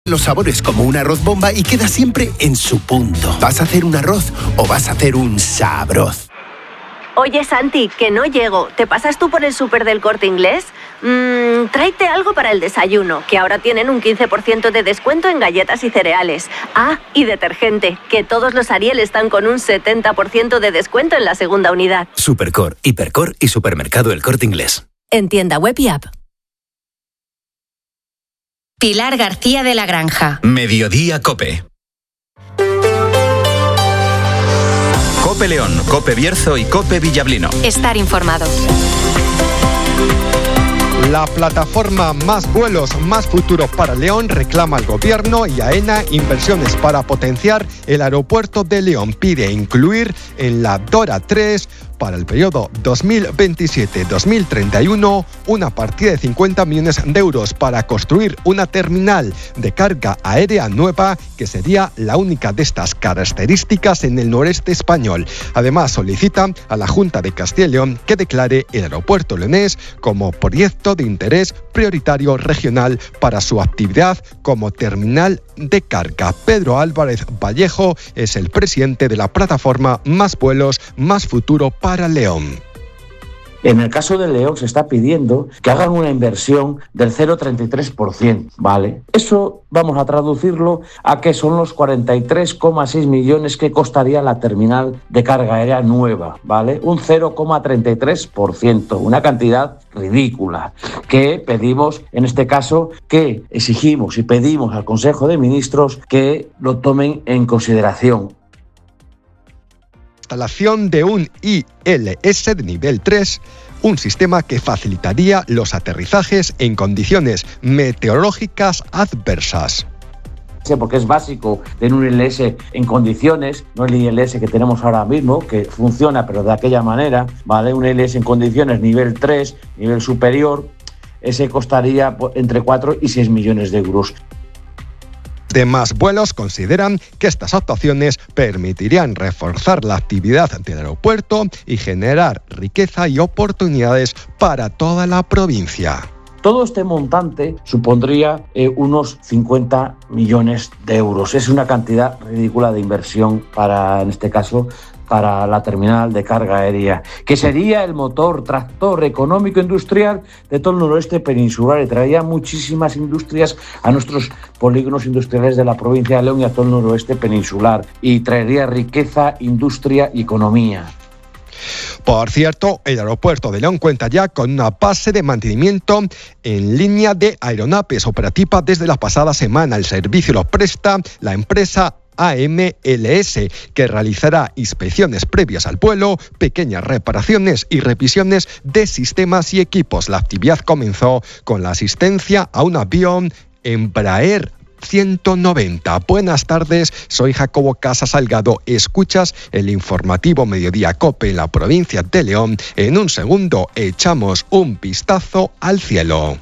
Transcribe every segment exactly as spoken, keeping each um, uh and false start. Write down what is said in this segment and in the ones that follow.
Los sabores como un arroz bomba y queda siempre en su punto. ¿Vas a hacer un arroz o vas a hacer un sabroz? Oye, Santi, que no llego. ¿Te pasas tú por el súper del Corte Inglés? Mmm, tráete algo para el desayuno, que ahora tienen un quince por ciento de descuento en galletas y cereales. Ah, y detergente, que todos los Ariel están con un setenta por ciento de descuento en la segunda unidad. Supercor, Hipercor y Supermercado El Corte Inglés. En tienda web y app. Pilar García de la Granja. Mediodía Cope. Cope León, Cope Bierzo y Cope Villablino. Estar informado. La plataforma Más Vuelos, Más Futuro para León reclama al Gobierno y AENA inversiones para potenciar el aeropuerto de León. Pide incluir en la DORA tres para el periodo dos mil veintisiete dos mil treinta y uno una partida de cincuenta millones de euros para construir una terminal de carga aérea nueva que sería la única de estas características en el noreste español. Además, solicitan a la Junta de Castilla y León que declare el aeropuerto leonés como proyecto de interés prioritario regional para su actividad como terminal de carga. Pedro Álvarez Vallejo es el presidente de la plataforma Más Vuelos, Más Futuro para para León. En el caso de León se está pidiendo que hagan una inversión del cero coma treinta y tres por ciento, ¿vale? Eso vamos a traducirlo a que son los cuarenta y tres coma seis millones que costaría la terminal de carga aérea nueva, ¿vale? Un cero coma treinta y tres por ciento, una cantidad ridícula que pedimos, en este caso, que exigimos y pedimos al Consejo de Ministros que lo tomen en consideración. Instalación de un I L S de nivel tres, un sistema que facilitaría los aterrizajes en condiciones meteorológicas adversas. Porque es básico tener un I L S en condiciones, no el I L S que tenemos ahora mismo, que funciona pero de aquella manera, ¿vale? Un I L S en condiciones nivel tres, nivel superior, ese costaría entre cuatro y seis millones de euros. De Más Vuelos consideran que estas actuaciones permitirían reforzar la actividad del aeropuerto y generar riqueza y oportunidades para toda la provincia. Todo este montante supondría eh, unos cincuenta millones de euros. Es una cantidad ridícula de inversión para, en este caso, para la terminal de carga aérea, que sería el motor tractor económico industrial de todo el noroeste peninsular y traería muchísimas industrias a nuestros polígonos industriales de la provincia de León y a todo el noroeste peninsular, y traería riqueza, industria y economía. Por cierto, el aeropuerto de León cuenta ya con una base de mantenimiento en línea de aeronaves operativa desde la pasada semana. El servicio lo presta la empresa A M L S, que realizará inspecciones previas al vuelo, pequeñas reparaciones y revisiones de sistemas y equipos. La actividad comenzó con la asistencia a un avión Embraer ciento noventa. Buenas tardes, soy Jacobo Casa Salgado. Escuchas el informativo Mediodía Cope en la provincia de León. En un segundo echamos un vistazo al cielo.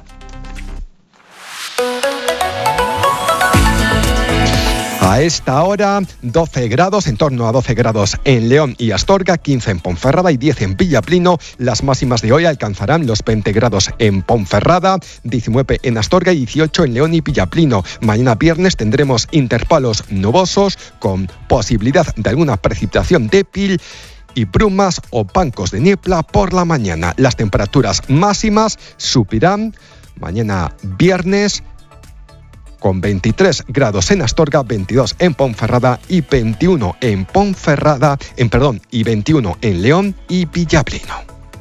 A esta hora, doce grados, en torno a doce grados en León y Astorga, quince en Ponferrada y diez en Villablino. Las máximas de hoy alcanzarán los veinte grados en Ponferrada, diecinueve en Astorga y dieciocho en León y Villablino. Mañana viernes tendremos intervalos nubosos con posibilidad de alguna precipitación débil y brumas o bancos de niebla por la mañana. Las temperaturas máximas subirán mañana viernes con veintitrés grados en Astorga, veintidós en Ponferrada y veintiuno en Ponferrada, en perdón, y veintiuno en León y Villablino.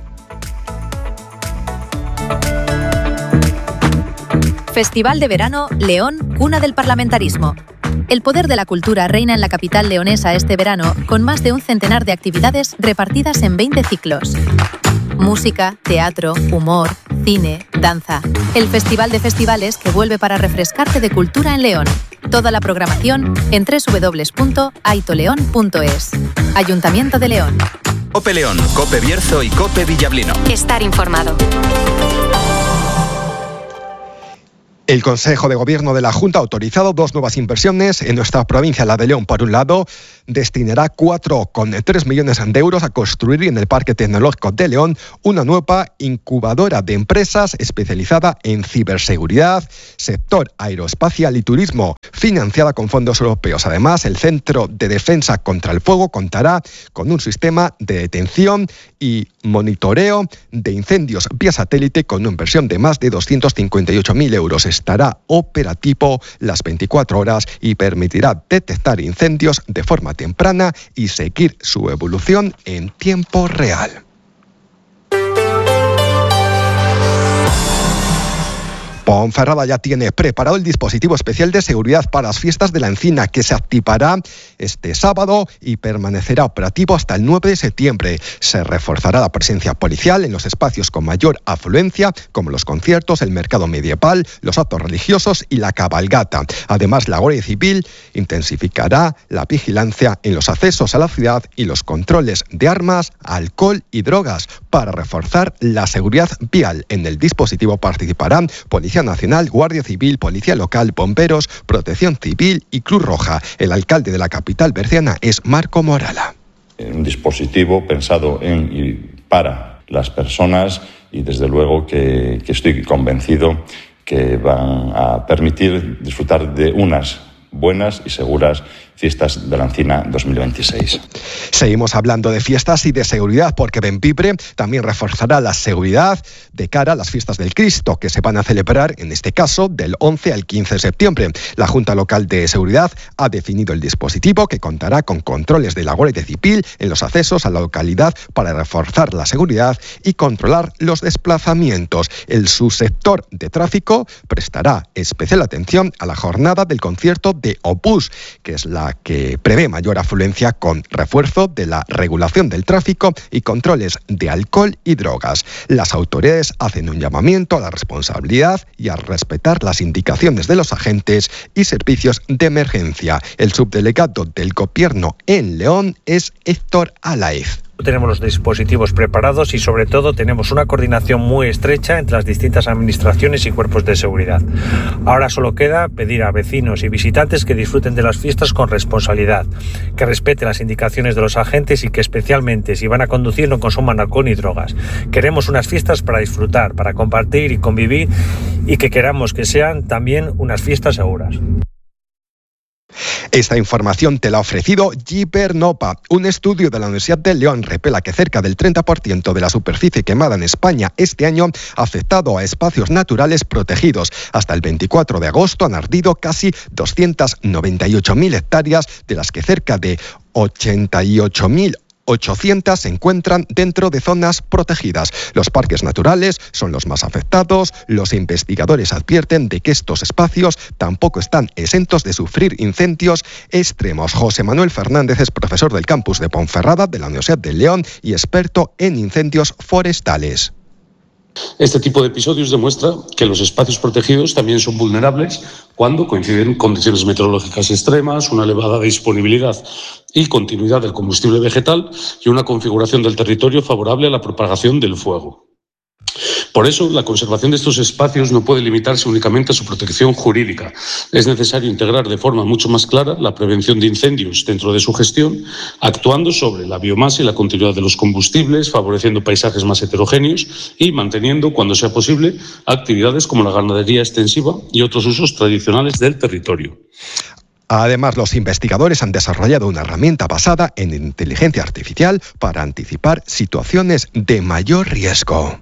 Festival de Verano León, cuna del parlamentarismo. El poder de la cultura reina en la capital leonesa este verano, con más de un centenar de actividades repartidas en veinte ciclos. Música, teatro, humor, cine, danza. El Festival de Festivales que vuelve para refrescarte de cultura en León. Toda la programación en doble u doble u doble u punto aitoleón punto es. Ayuntamiento de León. Cope León, Cope Bierzo y Cope Villablino. Estar informado. El Consejo de Gobierno de la Junta ha autorizado dos nuevas inversiones en nuestra provincia, la de León. Por un lado, destinará cuatro coma tres millones de euros a construir en el Parque Tecnológico de León una nueva incubadora de empresas especializada en ciberseguridad, sector aeroespacial y turismo, financiada con fondos europeos. Además, el Centro de Defensa contra el Fuego contará con un sistema de detención y monitoreo de incendios vía satélite con una inversión de más de doscientos cincuenta y ocho mil euros. Estará operativo las veinticuatro horas y permitirá detectar incendios de forma temprana y seguir su evolución en tiempo real. Ponferrada ya tiene preparado el dispositivo especial de seguridad para las fiestas de la Encina, que se activará este sábado y permanecerá operativo hasta el nueve de septiembre. Se reforzará la presencia policial en los espacios con mayor afluencia, como los conciertos, el mercado medieval, los actos religiosos y la cabalgata. Además, la Guardia Civil intensificará la vigilancia en los accesos a la ciudad y los controles de armas, alcohol y drogas para reforzar la seguridad vial. En el dispositivo participarán Policía Nacional, Guardia Civil, Policía Local, Bomberos, Protección Civil y Cruz Roja. El alcalde de la capital berciana es Marco Morala. Un dispositivo pensado en y para las personas y desde luego que, que estoy convencido que van a permitir disfrutar de unas buenas y seguras fiestas de la Encina dos mil veintiséis. Seguimos hablando de fiestas y de seguridad porque Bempibre también reforzará la seguridad de cara a las fiestas del Cristo que se van a celebrar, en este caso, del once al quince de septiembre. La Junta Local de Seguridad ha definido el dispositivo que contará con controles de la Guardia Civil en los accesos a la localidad para reforzar la seguridad y controlar los desplazamientos. El subsector de tráfico prestará especial atención a la jornada del concierto de Opus, que es la que prevé mayor afluencia con refuerzo de la regulación del tráfico y controles de alcohol y drogas. Las autoridades hacen un llamamiento a la responsabilidad y a respetar las indicaciones de los agentes y servicios de emergencia. El subdelegado del Gobierno en León es Héctor Alaez. Tenemos los dispositivos preparados y sobre todo tenemos una coordinación muy estrecha entre las distintas administraciones y cuerpos de seguridad. Ahora solo queda pedir a vecinos y visitantes que disfruten de las fiestas con responsabilidad, que respeten las indicaciones de los agentes y que especialmente si van a conducir no consuman alcohol ni drogas. Queremos unas fiestas para disfrutar, para compartir y convivir y que queramos que sean también unas fiestas seguras. Esta información te la ha ofrecido Givernopa. Un estudio de la Universidad de León revela que cerca del treinta por ciento de la superficie quemada en España este año ha afectado a espacios naturales protegidos. Hasta el veinticuatro de agosto han ardido casi doscientas noventa y ocho mil hectáreas, de las que cerca de ochenta y ocho mil ochocientas se encuentran dentro de zonas protegidas. Los parques naturales son los más afectados. Los investigadores advierten de que estos espacios tampoco están exentos de sufrir incendios extremos. José Manuel Fernández es profesor del campus de Ponferrada de la Universidad de León y experto en incendios forestales. Este tipo de episodios demuestra que los espacios protegidos también son vulnerables cuando coinciden condiciones meteorológicas extremas, una elevada disponibilidad y continuidad del combustible vegetal y una configuración del territorio favorable a la propagación del fuego. Por eso, la conservación de estos espacios no puede limitarse únicamente a su protección jurídica. Es necesario integrar de forma mucho más clara la prevención de incendios dentro de su gestión, actuando sobre la biomasa y la continuidad de los combustibles, favoreciendo paisajes más heterogéneos y manteniendo, cuando sea posible, actividades como la ganadería extensiva y otros usos tradicionales del territorio. Además, los investigadores han desarrollado una herramienta basada en inteligencia artificial para anticipar situaciones de mayor riesgo.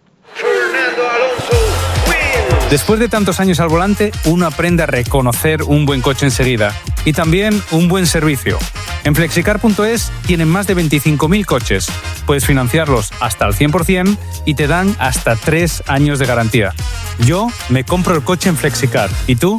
Después de tantos años al volante, uno aprende a reconocer un buen coche enseguida y también un buen servicio. En flexicar punto es tienen más de veinticinco mil coches. Puedes financiarlos hasta al cien por ciento y te dan hasta tres años de garantía. Yo me compro el coche en Flexicar. ¿Y tú?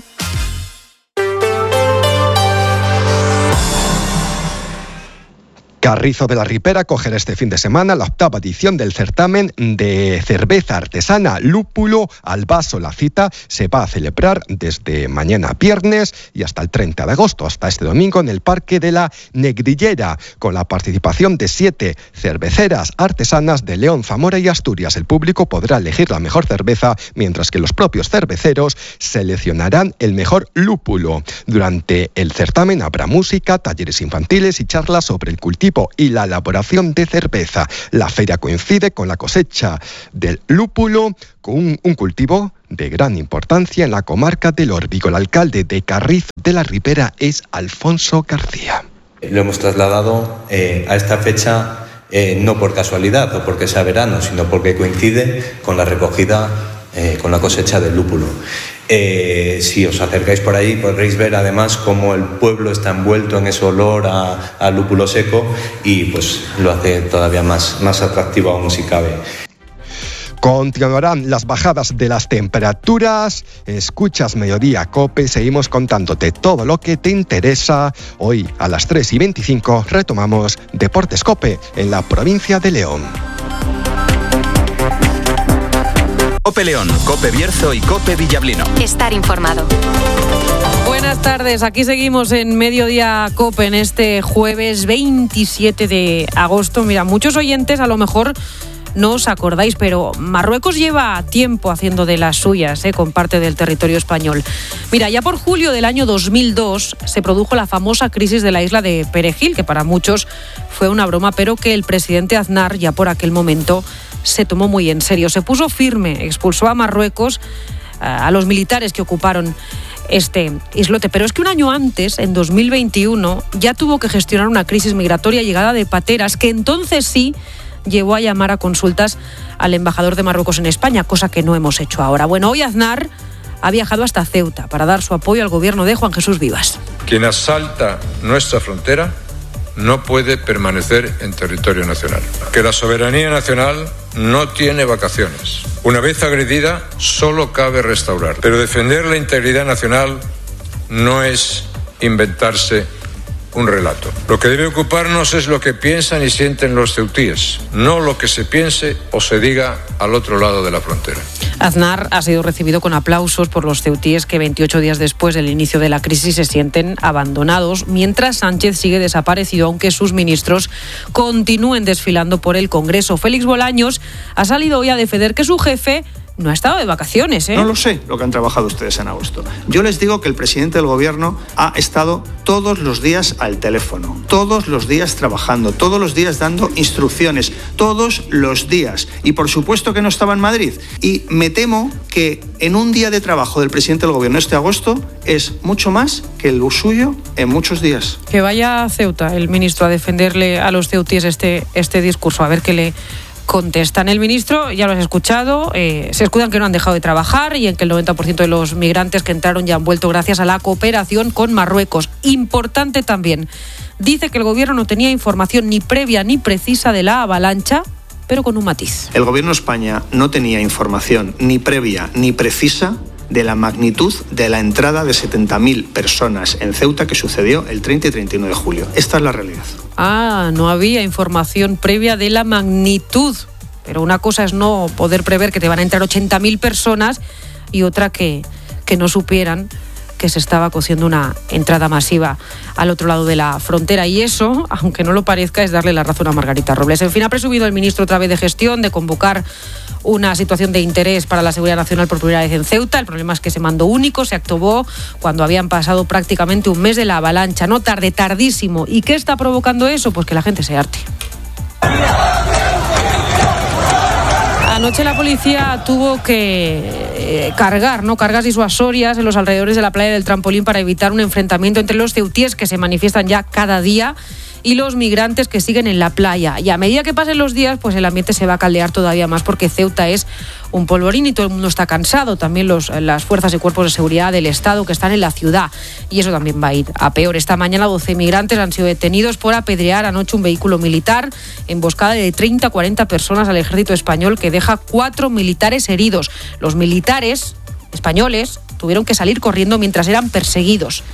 Carrizo de la Ribera cogerá este fin de semana la octava edición del certamen de cerveza artesana Lúpulo al Vaso. La cita se va a celebrar desde mañana viernes y hasta el treinta de agosto, hasta este domingo, en el Parque de la Negrillera, con la participación de siete cerveceras artesanas de León, Zamora y Asturias. El público podrá elegir la mejor cerveza, mientras que los propios cerveceros seleccionarán el mejor lúpulo. Durante el certamen habrá música, talleres infantiles y charlas sobre el cultivo y la elaboración de cerveza. La feria coincide con la cosecha del lúpulo, con un, un cultivo de gran importancia en la comarca del Órbigo. El alcalde de Carrizo de la Ribera es Alfonso García. Lo hemos trasladado eh, a esta fecha eh, no por casualidad o porque sea verano, sino porque coincide con la recogida, eh, con la cosecha del lúpulo. Eh, si os acercáis por ahí podréis ver además cómo el pueblo está envuelto en ese olor a, a lúpulo seco y pues lo hace todavía más, más atractivo aún si cabe. Continuarán las bajadas de las temperaturas. Escuchas Mediodía COPE, seguimos contándote todo lo que te interesa. Hoy a las tres y veinticinco retomamos Deportes COPE en la provincia de León. COPE León, COPE Bierzo y COPE Villablino. Estar informado. Buenas tardes, aquí seguimos en Mediodía COPE en este jueves veintisiete de agosto. Mira, muchos oyentes a lo mejor no os acordáis, pero Marruecos lleva tiempo haciendo de las suyas, ¿eh? con parte del territorio español. Mira, ya por julio del año dos mil dos se produjo la famosa crisis de la isla de Perejil, que para muchos fue una broma, pero que el presidente Aznar ya por aquel momento se tomó muy en serio. Se puso firme, expulsó a Marruecos, a los militares que ocuparon este islote. Pero es que un año antes, en dos mil veintiuno, ya tuvo que gestionar una crisis migratoria llegada de pateras, que entonces sí llevó a llamar a consultas al embajador de Marruecos en España, cosa que no hemos hecho ahora. Bueno, hoy Aznar ha viajado hasta Ceuta para dar su apoyo al gobierno de Juan Jesús Vivas. Quien asalta nuestra frontera no puede permanecer en territorio nacional. Que la soberanía nacional no tiene vacaciones. Una vez agredida, solo cabe restaurar. Pero defender la integridad nacional no es inventarse un relato. Lo que debe ocuparnos es lo que piensan y sienten los ceutíes, no lo que se piense o se diga al otro lado de la frontera. Aznar ha sido recibido con aplausos por los ceutíes que veintiocho días después del inicio de la crisis se sienten abandonados, mientras Sánchez sigue desaparecido, aunque sus ministros continúen desfilando por el Congreso. Félix Bolaños ha salido hoy a defender que su jefe no ha estado de vacaciones, ¿eh? No lo sé lo que han trabajado ustedes en agosto. Yo les digo que el presidente del gobierno ha estado todos los días al teléfono, todos los días trabajando, todos los días dando instrucciones, todos los días. Y por supuesto que no estaba en Madrid. Y me temo que en un día de trabajo del presidente del gobierno este agosto es mucho más que el suyo en muchos días. Que vaya a Ceuta el ministro a defenderle a los ceutíes este, este discurso, a ver qué le contestan. El ministro, ya lo has escuchado, eh, se escudan que no han dejado de trabajar y en que el noventa por ciento de los migrantes que entraron ya han vuelto gracias a la cooperación con Marruecos. Importante también, dice que el gobierno no tenía información ni previa ni precisa de la avalancha, pero con un matiz. El gobierno de España no tenía información ni previa ni precisa de la magnitud de la entrada de setenta mil personas en Ceuta que sucedió el treinta y treinta y uno de julio. Esta es la realidad. Ah, no había información previa de la magnitud. Pero una cosa es no poder prever que te van a entrar ochenta mil personas y otra que, que no supieran que se estaba cociendo una entrada masiva al otro lado de la frontera. Y eso, aunque no lo parezca, es darle la razón a Margarita Robles. En fin, ha presumido el ministro otra vez de gestión, de convocar una situación de interés para la seguridad nacional por primera vez en Ceuta. El problema es que ese mando único se activó cuando habían pasado prácticamente un mes de la avalancha. No tarde, tardísimo. ¿Y qué está provocando eso? Pues que la gente se harte. Anoche la policía tuvo que eh, cargar, ¿no? cargas disuasorias en los alrededores de la playa del Trampolín para evitar un enfrentamiento entre los ceutíes que se manifiestan ya cada día y los migrantes que siguen en la playa. Y a medida que pasen los días, pues el ambiente se va a caldear todavía más porque Ceuta es un polvorín y todo el mundo está cansado. También los, las fuerzas y cuerpos de seguridad del Estado que están en la ciudad. Y eso también va a ir a peor. Esta mañana doce migrantes han sido detenidos por apedrear anoche un vehículo militar, emboscada de treinta a cuarenta personas al ejército español que deja cuatro militares heridos. Los militares españoles tuvieron que salir corriendo mientras eran perseguidos.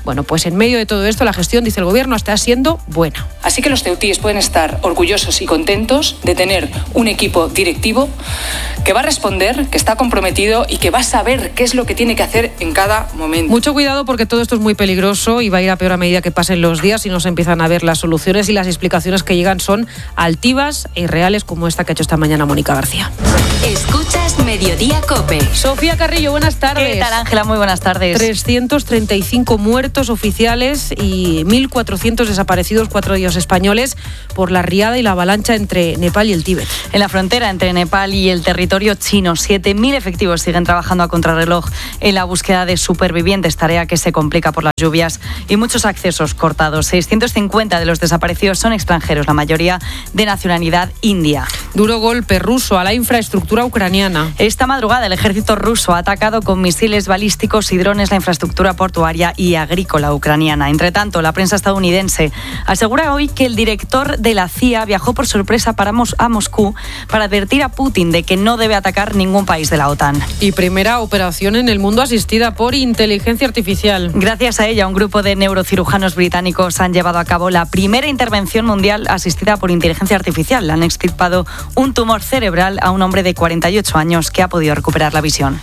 Bueno, pues en medio de todo esto, la gestión, dice el Gobierno, está siendo buena. Así que los ceutíes pueden estar orgullosos y contentos de tener un equipo directivo que va a responder, que está comprometido y que va a saber qué es lo que tiene que hacer en cada momento. Mucho cuidado porque todo esto es muy peligroso y va a ir a peor a medida que pasen los días y no se empiezan a ver las soluciones, y las explicaciones que llegan son altivas e irreales, como esta que ha hecho esta mañana Mónica García. Escuchas Mediodía COPE. Sofía Carrillo, buenas tardes. ¿Qué tal, Ángela? Muy buenas tardes. trescientos treinta y cinco muertos oficiales y mil cuatrocientos desaparecidos, cuatro de ellos españoles, por la riada y la avalancha entre Nepal y el Tíbet. En la frontera entre Nepal y el territorio chino, siete mil efectivos siguen trabajando a contrarreloj en la búsqueda de supervivientes, tarea que se complica por las lluvias y muchos accesos cortados. seiscientos cincuenta de los desaparecidos son extranjeros, la mayoría de nacionalidad india. Duro golpe ruso a la infraestructura ucraniana. Esta madrugada el ejército ruso ha atacado con misiles balísticos y drones la infraestructura portuaria y agrícola ucraniana. Entre tanto, la prensa estadounidense asegura hoy que el director de la C I A viajó por sorpresa para Mos- a Moscú para advertir a Putin de que no debe atacar ningún país de la OTAN. Y primera operación en el mundo asistida por inteligencia artificial. Gracias a ella, un grupo de neurocirujanos británicos han llevado a cabo la primera intervención mundial asistida por inteligencia artificial. Han extirpado un tumor cerebral a un hombre de cuarenta y ocho años que ha podido recuperar la visión.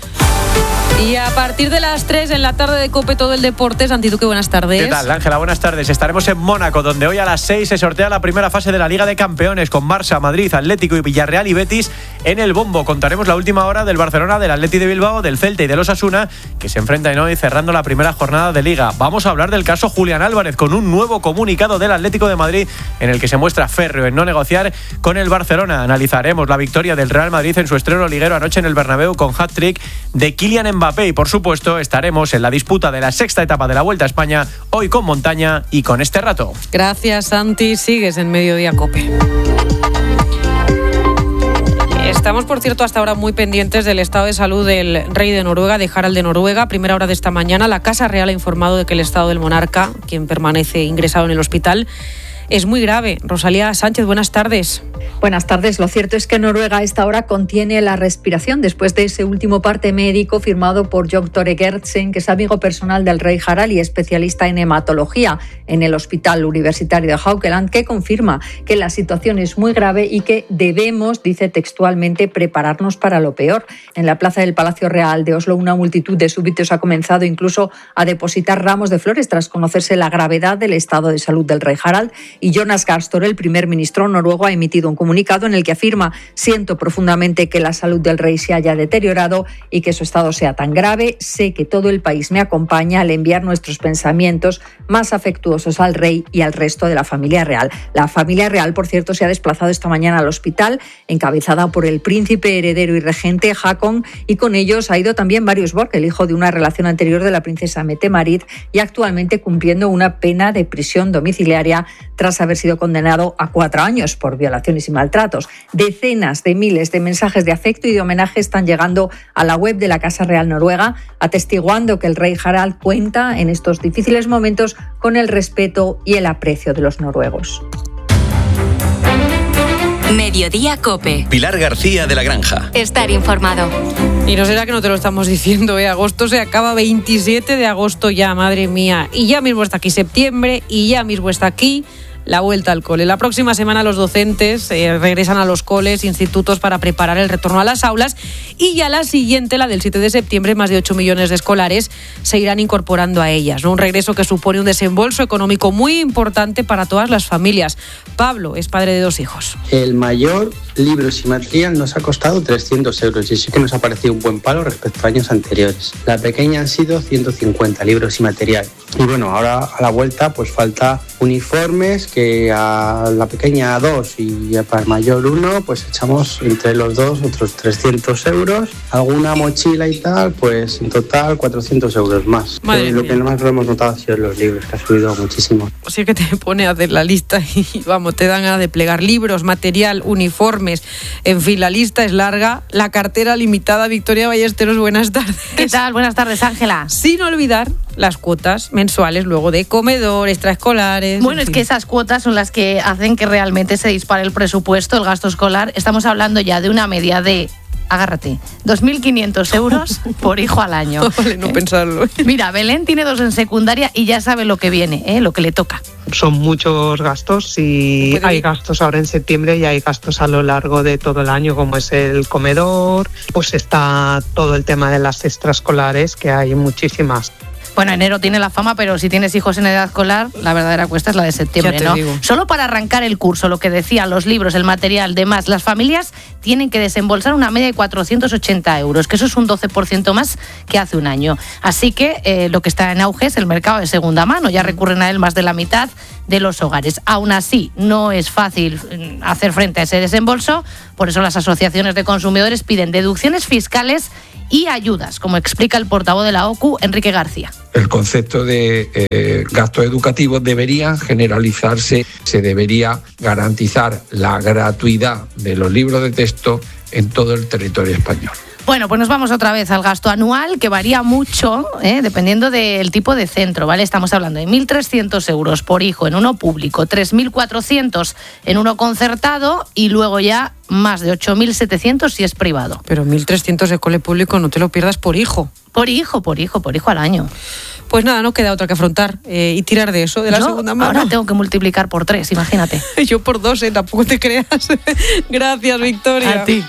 Y a partir de las tres en la tarde de COPE todo el deporte. Santi Duque, buenas tardes. ¿Qué tal, Ángela? Buenas tardes. Estaremos en Mónaco, donde hoy a las seis se sortea la primera fase de la Liga de Campeones, con Barça, Madrid, Atlético y Villarreal y Betis en el bombo. Contaremos la última hora del Barcelona, del Atleti de Bilbao, del Celta y del Osasuna, que se enfrentan hoy cerrando la primera jornada de Liga. Vamos a hablar del caso Julián Álvarez, con un nuevo comunicado del Atlético de Madrid en el que se muestra férreo en no negociar con el Barcelona. Analizaremos la victoria del Real Madrid en su estreno liguero anoche en el Bernabéu con hat-trick de Kylian Mbappé, y por supuesto estaremos en la disputa de la sexta etapa de la Vuelta a España, hoy con montaña y con este rato. Gracias, Santi. Sigues en Mediodía COPE. Estamos, por cierto, hasta ahora muy pendientes del estado de salud del rey de Noruega, de Harald de Noruega. Primera hora de esta mañana, la Casa Real ha informado de que el estado del monarca, quien permanece ingresado en el hospital, es muy grave. Rosalía Sánchez, buenas tardes. Buenas tardes. Lo cierto es que Noruega a esta hora contiene la respiración después de ese último parte médico firmado por Jon Tore Gertsen, que es amigo personal del rey Harald y especialista en hematología en el Hospital Universitario de Haukeland, que confirma que la situación es muy grave y que debemos, dice textualmente, prepararnos para lo peor. En la plaza del Palacio Real de Oslo, una multitud de súbditos ha comenzado incluso a depositar ramos de flores tras conocerse la gravedad del estado de salud del rey Harald. Y Jonas Gahr Støre, el primer ministro noruego, ha emitido un comunicado en el que afirma: siento profundamente que la salud del rey se haya deteriorado y que su estado sea tan grave. Sé que todo el país me acompaña al enviar nuestros pensamientos más afectuosos al rey y al resto de la familia real. La familia real, por cierto, se ha desplazado esta mañana al hospital, encabezada por el príncipe heredero y regente Haakon, y con ellos ha ido también Marius Borg, el hijo de una relación anterior de la princesa Mette-Marit, y actualmente cumpliendo una pena de prisión domiciliaria tras haber sido condenado a cuatro años por violaciones y maltratos. Decenas de miles de mensajes de afecto y de homenaje están llegando a la web de la Casa Real Noruega, atestiguando que el rey Harald cuenta en estos difíciles momentos con el respeto y el aprecio de los noruegos. Mediodía COPE. Pilar García de la Granja. Estar informado. Y no será que no te lo estamos diciendo, ¿eh? Agosto se acaba, veintisiete de agosto ya, madre mía. Y ya mismo está aquí septiembre, y ya mismo está aquí la vuelta al cole. La próxima semana los docentes eh, regresan a los coles, institutos, para preparar el retorno a las aulas, y ya la siguiente, la del siete de septiembre, más de ocho millones de escolares se irán incorporando a ellas, ¿no? Un regreso que supone un desembolso económico muy importante para todas las familias. Pablo es padre de dos hijos. El mayor, libros y material, nos ha costado trescientos euros y sí que nos ha parecido un buen palo respecto a años anteriores. La pequeña han sido ciento cincuenta libros y material. Y bueno, ahora a la vuelta pues falta uniformes, que a la pequeña dos y para el mayor uno, pues echamos entre los dos otros trescientos euros. Alguna mochila y tal, pues en total cuatrocientos euros más. Eh, lo que más lo hemos notado ha sido los libros, que ha subido muchísimo. O sea que te pone a hacer la lista y vamos, te dan ganas de plegar libros, material, uniformes. En fin, la lista es larga. La cartera limitada. Victoria Ballesteros, buenas tardes. ¿Qué tal? Buenas tardes, Ángela. Sin olvidar las cuotas mensuales luego de comedor, extraescolares. Bueno, es que esas cuotas son las que hacen que realmente se dispare el presupuesto, el gasto escolar. Estamos hablando ya de una media de agárrate, dos mil quinientos euros por hijo al año. Vale, no pensarlo. Mira, Belén tiene dos en secundaria y ya sabe lo que viene, ¿eh? Lo que le toca. Son muchos gastos y hay gastos ahora en septiembre y hay gastos a lo largo de todo el año, como es el comedor, pues está todo el tema de las extraescolares, que hay muchísimas. Bueno, enero tiene la fama, pero si tienes hijos en edad escolar, la verdadera cuesta es la de septiembre, Ya te ¿no? digo. Solo para arrancar el curso, lo que decían, los libros, el material, demás, las familias tienen que desembolsar una media de cuatrocientos ochenta euros, que eso es un doce por ciento más que hace un año. Así que eh, lo que está en auge es el mercado de segunda mano, ya recurren a él más de la mitad de los hogares. Aún así, no es fácil hacer frente a ese desembolso, por eso las asociaciones de consumidores piden deducciones fiscales y ayudas, como explica el portavoz de la O C U, Enrique García. El concepto de eh, gastos educativos debería generalizarse, se debería garantizar la gratuidad de los libros de texto en todo el territorio español. Bueno, pues nos vamos otra vez al gasto anual, que varía mucho, ¿eh? dependiendo del tipo de centro, ¿vale? Estamos hablando de mil trescientos euros por hijo en uno público, tres mil cuatrocientos en uno concertado y luego ya más de ocho mil setecientos si es privado. Pero mil trescientos de cole público no te lo pierdas por hijo. Por hijo, por hijo, por hijo al año. Pues nada, no queda otra que afrontar eh, y tirar de eso, de la Yo segunda mano. Ahora tengo que multiplicar por tres, imagínate. Yo por dos, eh, tampoco te creas. Gracias, Victoria. A ti.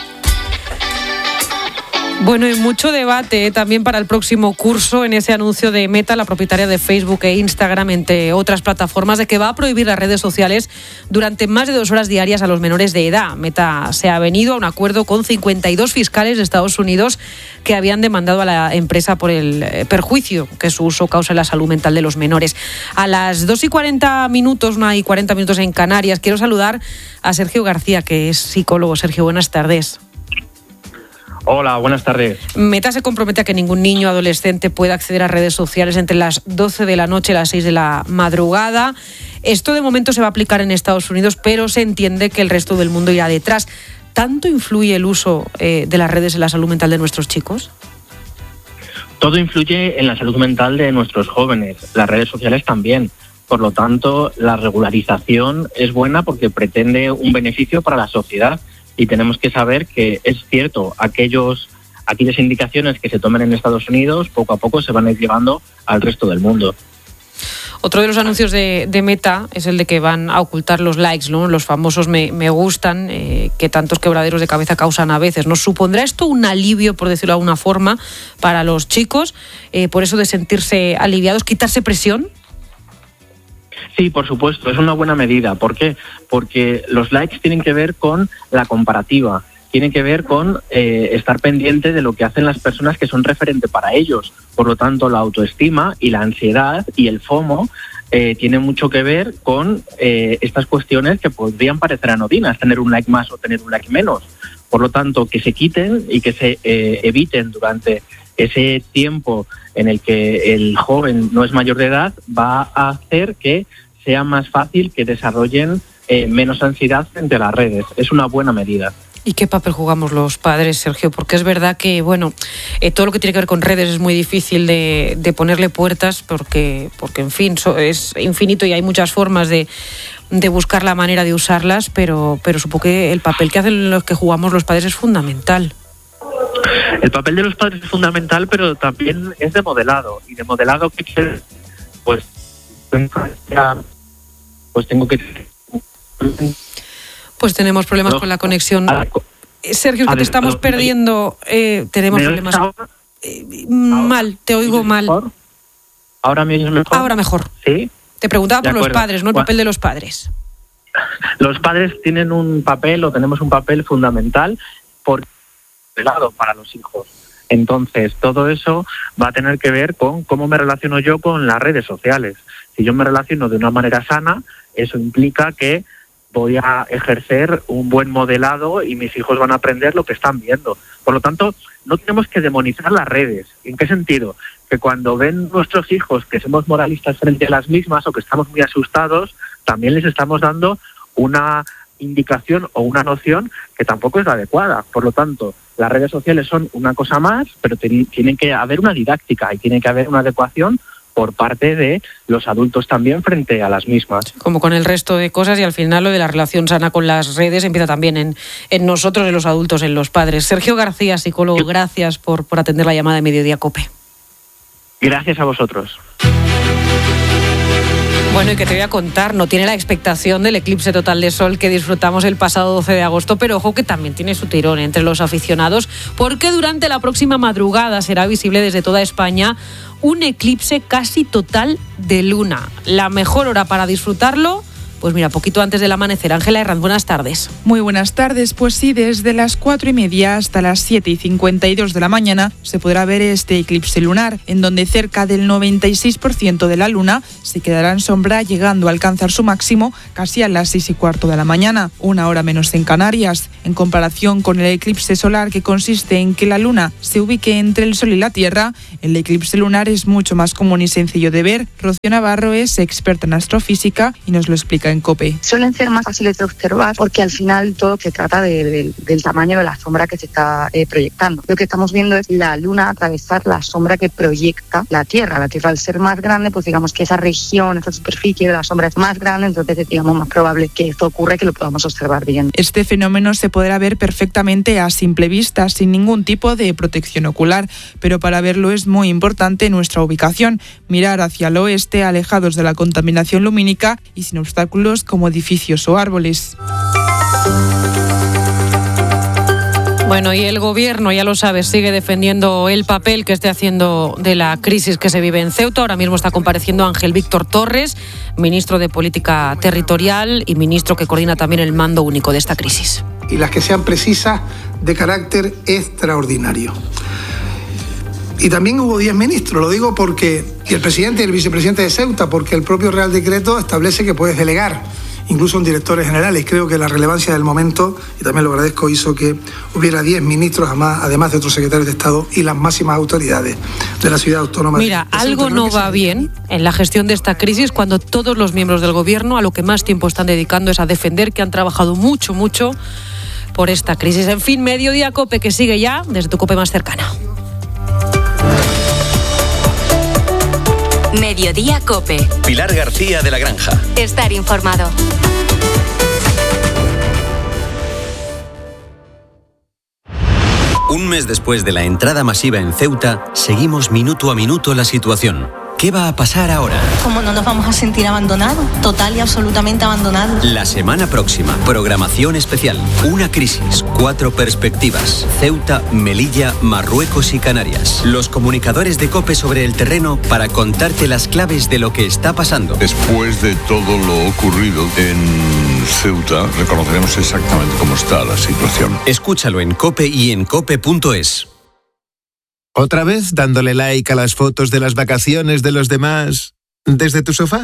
Bueno, y mucho debate eh, también para el próximo curso en ese anuncio de Meta, la propietaria de Facebook e Instagram, entre otras plataformas, de que va a prohibir las redes sociales durante más de dos horas diarias a los menores de edad. Meta se ha venido a un acuerdo con cincuenta y dos fiscales de Estados Unidos que habían demandado a la empresa por el perjuicio que su uso causa en la salud mental de los menores. A las dos y cuarenta minutos, una y cuarenta minutos en Canarias, quiero saludar a Sergio García, que es psicólogo. Sergio, buenas tardes. Hola, buenas tardes. Meta se compromete a que ningún niño o adolescente pueda acceder a redes sociales entre las doce de la noche y las seis de la madrugada. Esto de momento se va a aplicar en Estados Unidos, pero se entiende que el resto del mundo irá detrás. ¿Tanto influye el uso eh, de las redes en la salud mental de nuestros chicos? Todo influye en la salud mental de nuestros jóvenes, las redes sociales también. Por lo tanto, la regularización es buena porque pretende un beneficio para la sociedad. Y tenemos que saber que es cierto, aquellos, aquellas indicaciones que se tomen en Estados Unidos poco a poco se van a ir llevando al resto del mundo. Otro de los anuncios de, de Meta es el de que van a ocultar los likes, ¿no? Los famosos me, me gustan, eh, que tantos quebraderos de cabeza causan a veces. ¿Nos supondrá esto un alivio, por decirlo de alguna forma, para los chicos? Eh, por eso de sentirse aliviados, quitarse presión. Sí, por supuesto, es una buena medida. ¿Por qué? Porque los likes tienen que ver con la comparativa, tienen que ver con eh, estar pendiente de lo que hacen las personas que son referente para ellos. Por lo tanto, la autoestima y la ansiedad y el FOMO eh, tienen mucho que ver con eh, estas cuestiones que podrían parecer anodinas, tener un like más o tener un like menos. Por lo tanto, que se quiten y que se eh, eviten durante ese tiempo en el que el joven no es mayor de edad, va a hacer que sea más fácil que desarrollen eh, menos ansiedad frente a las redes. Es una buena medida. ¿Y qué papel jugamos los padres, Sergio? Porque es verdad que, bueno, eh, todo lo que tiene que ver con redes es muy difícil de, de ponerle puertas porque, porque, en fin, so, es infinito y hay muchas formas de, de buscar la manera de usarlas, pero, pero supongo que el papel que hacen los que jugamos los padres es fundamental. El papel de los padres es fundamental, pero también es de modelado. Y de modelado, ¿qué pues, pues tengo que... Pues tenemos problemas no, con la conexión. Sergio, que te estamos perdiendo. Eh, tenemos problemas. Eh, mal, te oigo mal. Mejor? ¿Ahora me oyes mejor? Ahora mejor. Sí. Te preguntaba por los padres, ¿no? El papel de los padres. Los padres tienen un papel, o tenemos un papel fundamental, por lado para los hijos. Entonces, todo eso va a tener que ver con cómo me relaciono yo con las redes sociales. Si yo me relaciono de una manera sana, eso implica que voy a ejercer un buen modelado y mis hijos van a aprender lo que están viendo. Por lo tanto, no tenemos que demonizar las redes. ¿En qué sentido? Que cuando ven nuestros hijos que somos moralistas frente a las mismas o que estamos muy asustados, también les estamos dando una indicación o una noción que tampoco es la adecuada. Por lo tanto, las redes sociales son una cosa más, pero tienen que haber una didáctica y tiene que haber una adecuación por parte de los adultos también frente a las mismas. Como con el resto de cosas, y al final lo de la relación sana con las redes empieza también en, en nosotros, en los adultos, en los padres. Sergio García, psicólogo, gracias por, por atender la llamada de Mediodía COPE. Gracias a vosotros. Bueno, y que te voy a contar, no tiene la expectación del eclipse total de sol que disfrutamos el pasado doce de agosto, pero ojo que también tiene su tirón entre los aficionados, porque durante la próxima madrugada será visible desde toda España un eclipse casi total de luna. La mejor hora para disfrutarlo, pues mira, poquito antes del amanecer. Ángela Herranz, buenas tardes. Muy buenas tardes. Pues sí, desde las cuatro y media hasta las siete y cincuenta y dos de la mañana se podrá ver este eclipse lunar, en donde cerca del noventa y seis por ciento de la luna se quedará en sombra, llegando a alcanzar su máximo casi a las seis y cuarto de la mañana, una hora menos en Canarias. En comparación con el eclipse solar, que consiste en que la luna se ubique entre el sol y la tierra, el eclipse lunar es mucho más común y sencillo de ver. Rocío Navarro es experta en astrofísica y nos lo explica en COPE. Suelen ser más fáciles de observar porque al final todo se trata de, de, del tamaño de la sombra que se está eh, proyectando. Lo que estamos viendo es la luna atravesar la sombra que proyecta la Tierra. La Tierra, al ser más grande, pues digamos que esa región, esa superficie de la sombra es más grande, entonces es digamos más probable que esto ocurra y que lo podamos observar bien. Este fenómeno se podrá ver perfectamente a simple vista, sin ningún tipo de protección ocular, pero para verlo es muy importante nuestra ubicación, mirar hacia el oeste, alejados de la contaminación lumínica y sin obstáculos como edificios o árboles. Bueno, y el gobierno, ya lo sabes, sigue defendiendo el papel que esté haciendo de la crisis que se vive en Ceuta. Ahora mismo está compareciendo Ángel Víctor Torres, ministro de Política Territorial y ministro que coordina también el mando único de esta crisis. Y las que sean precisas, de carácter extraordinario. Y también hubo diez ministros, lo digo porque, y el presidente y el vicepresidente de Ceuta, porque el propio Real Decreto establece que puedes delegar, incluso en directores generales. Creo que la relevancia del momento, y también lo agradezco, hizo que hubiera diez ministros, además de otros secretarios de Estado y las máximas autoridades de la ciudad autónoma. Mira, de algo no va bien en la gestión de esta crisis cuando todos los miembros del gobierno a lo que más tiempo están dedicando es a defender que han trabajado mucho, mucho por esta crisis. En fin, Mediodía COPE, que sigue ya desde tu COPE más cercana. Mediodía COPE. Pilar García de la Granja. Estar informado. Un mes después de la entrada masiva en Ceuta, seguimos minuto a minuto la situación. ¿Qué va a pasar ahora? ¿Cómo no nos vamos a sentir abandonados? Total y absolutamente abandonados. La semana próxima, programación especial. Una crisis, cuatro perspectivas. Ceuta, Melilla, Marruecos y Canarias. Los comunicadores de COPE sobre el terreno para contarte las claves de lo que está pasando. Después de todo lo ocurrido en Ceuta, reconoceremos exactamente cómo está la situación. Escúchalo en COPE y en cope punto es. ¿Otra vez dándole like a las fotos de las vacaciones de los demás desde tu sofá?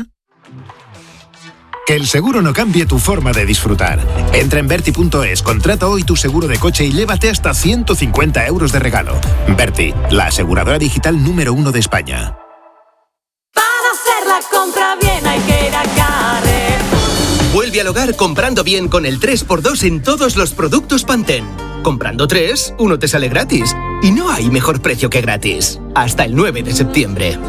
Que el seguro no cambie tu forma de disfrutar. Entra en Berti punto es, contrata hoy tu seguro de coche y llévate hasta ciento cincuenta euros de regalo. Berti, la aseguradora digital número uno de España. Para hacer la compra bien hay que ir a Carrefour. Vuelve al hogar comprando bien con el tres por dos en todos los productos Pantene. Comprando tres, uno te sale gratis. Y no hay mejor precio que gratis. Hasta el nueve de septiembre.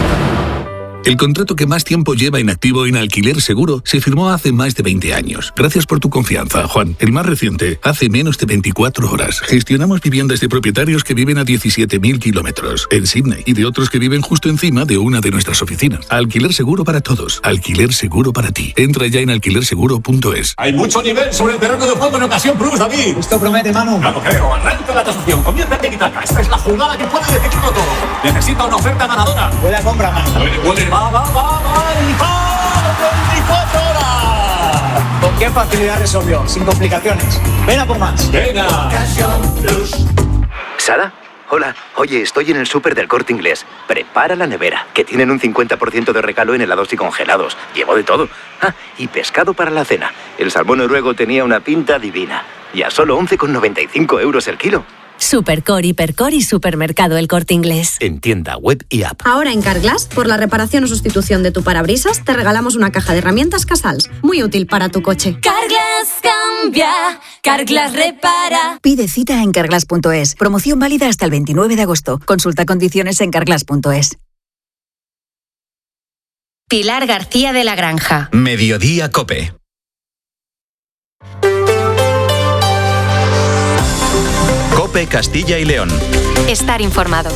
El contrato que más tiempo lleva inactivo en Alquiler Seguro se firmó hace más de veinte años. Gracias por tu confianza, Juan. El más reciente, hace menos de veinticuatro horas. Gestionamos viviendas de propietarios que viven a diecisiete mil kilómetros en Sydney y de otros que viven justo encima de una de nuestras oficinas. Alquiler Seguro para todos. Alquiler Seguro para ti. Entra ya en alquiler seguro punto es. Hay mucho nivel sobre el terreno de juego en Ocasión Plus, David. Esto promete, Manu. Claro, creo. Arranca la tasación. Comienza a quitarla. Esta es la jugada que puede decidirlo todo. Necesita una oferta ganadora. Buena compra, Manu. Puede, puede. Va, va, va, va, y va, veinticuatro horas. ¿Con qué facilidad resolvió? Sin complicaciones. Ven a por más. Venga. ¿Sara? Hola. Oye, estoy en el súper del Corte Inglés. Prepara la nevera, que tienen un cincuenta por ciento de regalo en helados y congelados. Llevo de todo. Ah, y pescado para la cena. El salmón noruego tenía una pinta divina. Y a solo once con noventa y cinco euros el kilo. Supercor, Hipercor y Supermercado El Corte Inglés. En tienda, web y app. Ahora en Carglass, por la reparación o sustitución de tu parabrisas, te regalamos una caja de herramientas Casals. Muy útil para tu coche. Carglass cambia, Carglass repara. Pide cita en carglass punto es. Promoción válida hasta el veintinueve de agosto. Consulta condiciones en carglass punto es. Pilar García de la Granja. Mediodía COPE. COPE Castilla y León. Estar informado.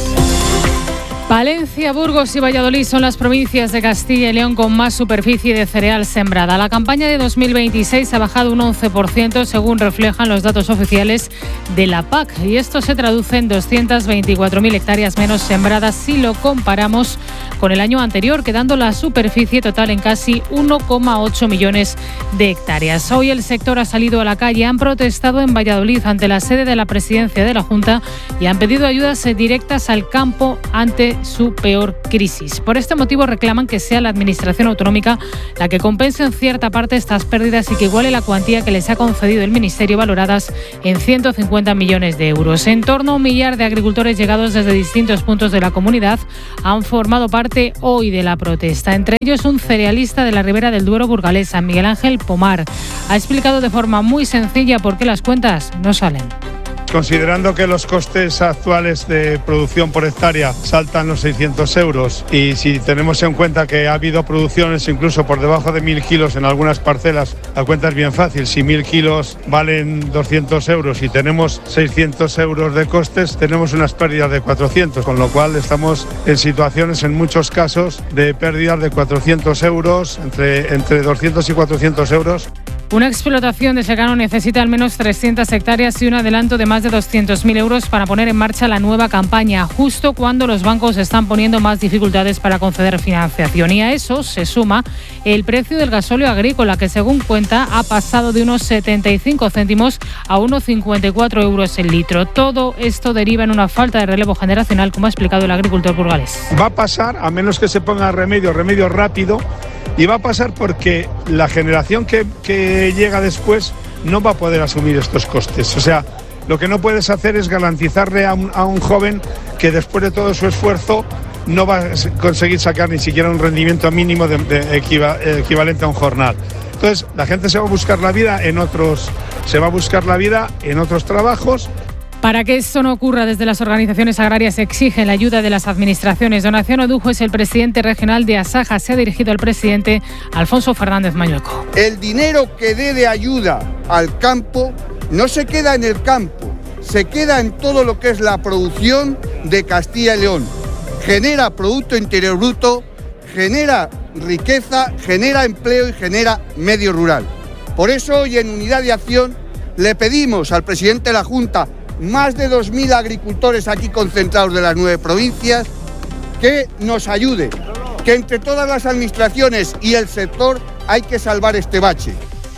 Palencia, Burgos y Valladolid son las provincias de Castilla y León con más superficie de cereal sembrada. La campaña de dos mil veintiséis ha bajado un once por ciento según reflejan los datos oficiales de la P A C y esto se traduce en doscientas veinticuatro mil hectáreas menos sembradas si lo comparamos con el año anterior, quedando la superficie total en casi uno coma ocho millones de hectáreas. Hoy el sector ha salido a la calle, han protestado en Valladolid ante la sede de la presidencia de la Junta y han pedido ayudas directas al campo ante su peor crisis. Por este motivo reclaman que sea la Administración autonómica la que compense en cierta parte estas pérdidas y que iguale la cuantía que les ha concedido el Ministerio, valoradas en ciento cincuenta millones de euros. En torno a un millar de agricultores llegados desde distintos puntos de la comunidad han formado parte hoy de la protesta. Entre ellos un cerealista de la Ribera del Duero burgalesa, Miguel Ángel Pomar. Ha explicado de forma muy sencilla por qué las cuentas no salen. Considerando que los costes actuales de producción por hectárea saltan los seiscientos euros y si tenemos en cuenta que ha habido producciones incluso por debajo de mil kilos en algunas parcelas, la cuenta es bien fácil. Si mil kilos valen doscientos euros y tenemos seiscientos euros de costes, tenemos unas pérdidas de cuatrocientos, con lo cual estamos en situaciones en muchos casos de pérdidas de cuatrocientos euros, entre, entre doscientos y cuatrocientos euros. Una explotación de secano necesita al menos trescientas hectáreas y un adelanto de más de doscientos mil euros para poner en marcha la nueva campaña, justo cuando los bancos están poniendo más dificultades para conceder financiación. Y a eso se suma el precio del gasóleo agrícola, que según cuenta ha pasado de unos setenta y cinco céntimos a unos cincuenta y cuatro euros el litro. Todo esto deriva en una falta de relevo generacional, como ha explicado el agricultor burgalés. Va a pasar, a menos que se ponga remedio, remedio rápido, y va a pasar porque la generación que, que llega después no va a poder asumir estos costes. O sea, lo que no puedes hacer es garantizarle a un, a un joven que después de todo su esfuerzo no va a conseguir sacar ni siquiera un rendimiento mínimo de, de equiva, equivalente a un jornal. Entonces, la gente se va a buscar la vida en otros, se va a buscar la vida en otros trabajos. Para que esto no ocurra, desde las organizaciones agrarias exigen la ayuda de las administraciones. Donación Odujo es el presidente regional de Asaja. Se ha dirigido al presidente Alfonso Fernández Mañueco. El dinero que dé de ayuda al campo no se queda en el campo, se queda en todo lo que es la producción de Castilla y León. Genera Producto Interior Bruto, genera riqueza, genera empleo y genera medio rural. Por eso hoy en Unidad de Acción le pedimos al presidente de la Junta, más de dos mil agricultores aquí concentrados de las nueve provincias, que nos ayude, que entre todas las administraciones y el sector hay que salvar este bache.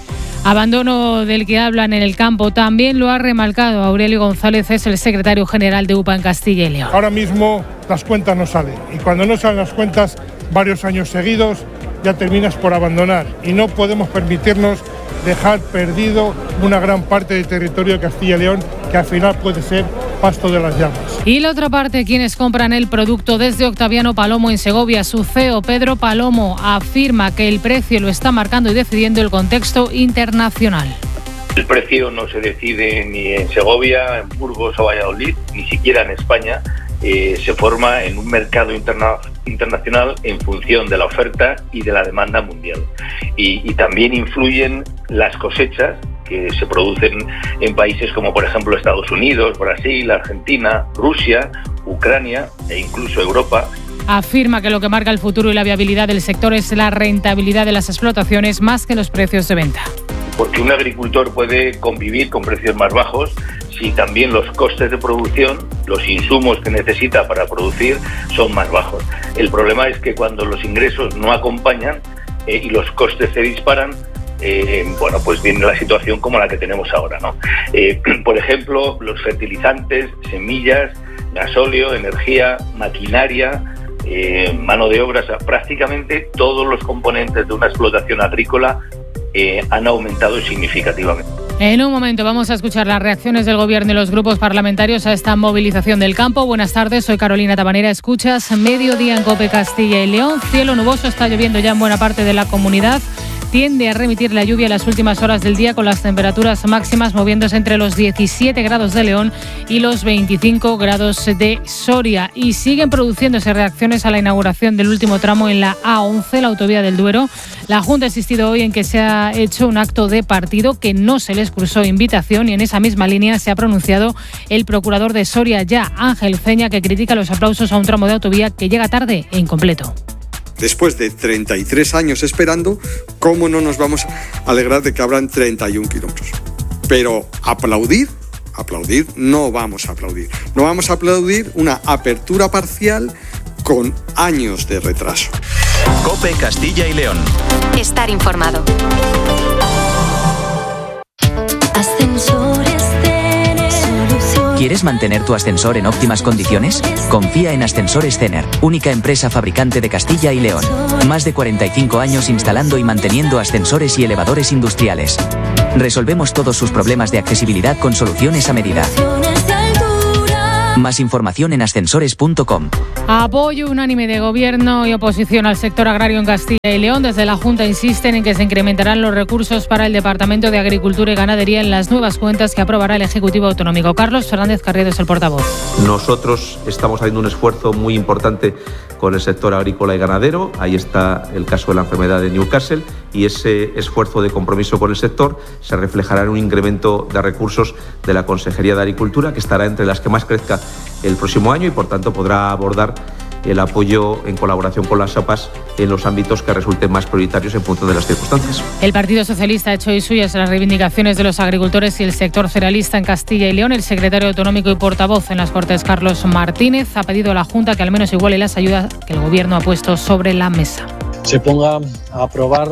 Abandono del que hablan en el campo también lo ha remarcado Aurelio González, es el secretario general de U P A en Castilla y León. Ahora mismo las cuentas no salen y cuando no salen las cuentas varios años seguidos ya terminas por abandonar y no podemos permitirnos dejar perdido una gran parte del territorio de Castilla y León, que al final puede ser pasto de las llamas. Y la otra parte, quienes compran el producto. Desde Octaviano Palomo en Segovia, su C E O Pedro Palomo afirma que el precio lo está marcando y decidiendo el contexto internacional. El precio no se decide ni en Segovia, en Burgos o Valladolid, ni siquiera en España. Eh, se forma en un mercado interna internacional en función de la oferta y de la demanda mundial. Y, y también influyen las cosechas que se producen en países como por ejemplo Estados Unidos, Brasil, Argentina, Rusia, Ucrania e incluso Europa. Afirma que lo que marca el futuro y la viabilidad del sector es la rentabilidad de las explotaciones más que los precios de venta. Porque un agricultor puede convivir con precios más bajos si también los costes de producción, los insumos que necesita para producir, son más bajos. El problema es que cuando los ingresos no acompañan eh, y los costes se disparan, eh, bueno, pues viene la situación como la que tenemos ahora, ¿no? Eh, por ejemplo, los fertilizantes, semillas, gasóleo, energía, maquinaria, eh, mano de obra, o sea, prácticamente todos los componentes de una explotación agrícola eh, han aumentado significativamente. En un momento vamos a escuchar las reacciones del Gobierno y los grupos parlamentarios a esta movilización del campo. Buenas tardes, soy Carolina Tabanera. Escuchas Mediodía en COPE Castilla y León. Cielo nuboso, está lloviendo ya en buena parte de la comunidad. tiende a remitir la lluvia en las últimas horas del día, con las temperaturas máximas moviéndose entre los diecisiete grados de León y los veinticinco grados de Soria. Y siguen produciéndose reacciones a la inauguración del último tramo en la A once, la autovía del Duero. La Junta ha insistido hoy en que se ha hecho un acto de partido, que no se les cursó invitación, y en esa misma línea se ha pronunciado el procurador de Soria Ya, Ángel Ceña, que critica los aplausos a un tramo de autovía que llega tarde e incompleto. Después de treinta y tres años esperando, ¿cómo no nos vamos a alegrar de que abran treinta y un kilómetros? Pero aplaudir, aplaudir, no vamos a aplaudir. No vamos a aplaudir una apertura parcial con años de retraso. COPE Castilla y León. Estar informado. Ascensores Cener. ¿Quieres mantener tu ascensor en óptimas condiciones? Confía en Ascensores Cener, única empresa fabricante de Castilla y León. Más de cuarenta y cinco años instalando y manteniendo ascensores y elevadores industriales. Resolvemos todos sus problemas de accesibilidad con soluciones a medida. Más información en ascensores punto com. Apoyo unánime de Gobierno y oposición al sector agrario en Castilla y León. Desde la Junta insisten en que se incrementarán los recursos para el Departamento de Agricultura y Ganadería en las nuevas cuentas que aprobará el Ejecutivo Autonómico. Carlos Fernández Carriedo es el portavoz. Nosotros estamos haciendo un esfuerzo muy importante con el sector agrícola y ganadero. Ahí está el caso de la enfermedad de Newcastle, y ese esfuerzo de compromiso con el sector se reflejará en un incremento de recursos de la Consejería de Agricultura, que estará entre las que más crezca el próximo año, y por tanto podrá abordar el apoyo en colaboración con las SOPAs en los ámbitos que resulten más prioritarios en función de las circunstancias. El Partido Socialista ha hecho hoy suyas las reivindicaciones de los agricultores y el sector cerealista en Castilla y León. El secretario autonómico y portavoz en las Cortes, Carlos Martínez, ha pedido a la Junta que al menos iguale las ayudas que el Gobierno ha puesto sobre la mesa. Se ponga a aprobar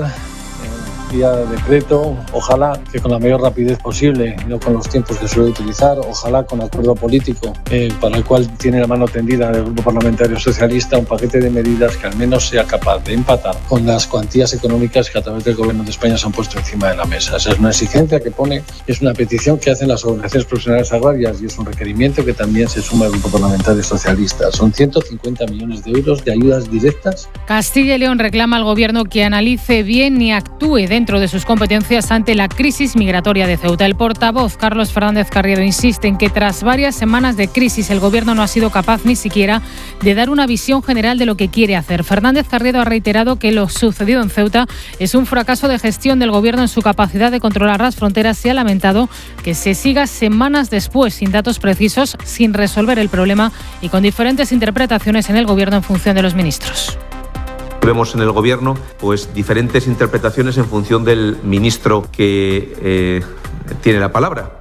vía de decreto, ojalá que con la mayor rapidez posible, no con los tiempos que suele utilizar, ojalá con acuerdo político, eh, para el cual tiene la mano tendida del Grupo Parlamentario Socialista, un paquete de medidas que al menos sea capaz de empatar con las cuantías económicas que a través del Gobierno de España se han puesto encima de la mesa. Esa es una exigencia que pone, es una petición que hacen las organizaciones profesionales agrarias, y es un requerimiento que también se suma al Grupo Parlamentario Socialista. Son ciento cincuenta millones de euros de ayudas directas. Castilla y León reclama al Gobierno que analice bien y actúe de dentro de sus competencias ante la crisis migratoria de Ceuta. El portavoz, Carlos Fernández Carriedo, insiste en que tras varias semanas de crisis el Gobierno no ha sido capaz ni siquiera de dar una visión general de lo que quiere hacer. Fernández Carriedo ha reiterado que lo sucedido en Ceuta es un fracaso de gestión del Gobierno en su capacidad de controlar las fronteras, y ha lamentado que se siga semanas después sin datos precisos, sin resolver el problema y con diferentes interpretaciones en el Gobierno en función de los ministros. Vemos en el Gobierno pues diferentes interpretaciones en función del ministro que eh, tiene la palabra,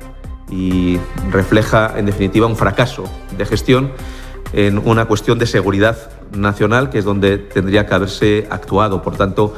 y refleja en definitiva un fracaso de gestión en una cuestión de seguridad nacional, que es donde tendría que haberse actuado. Por tanto,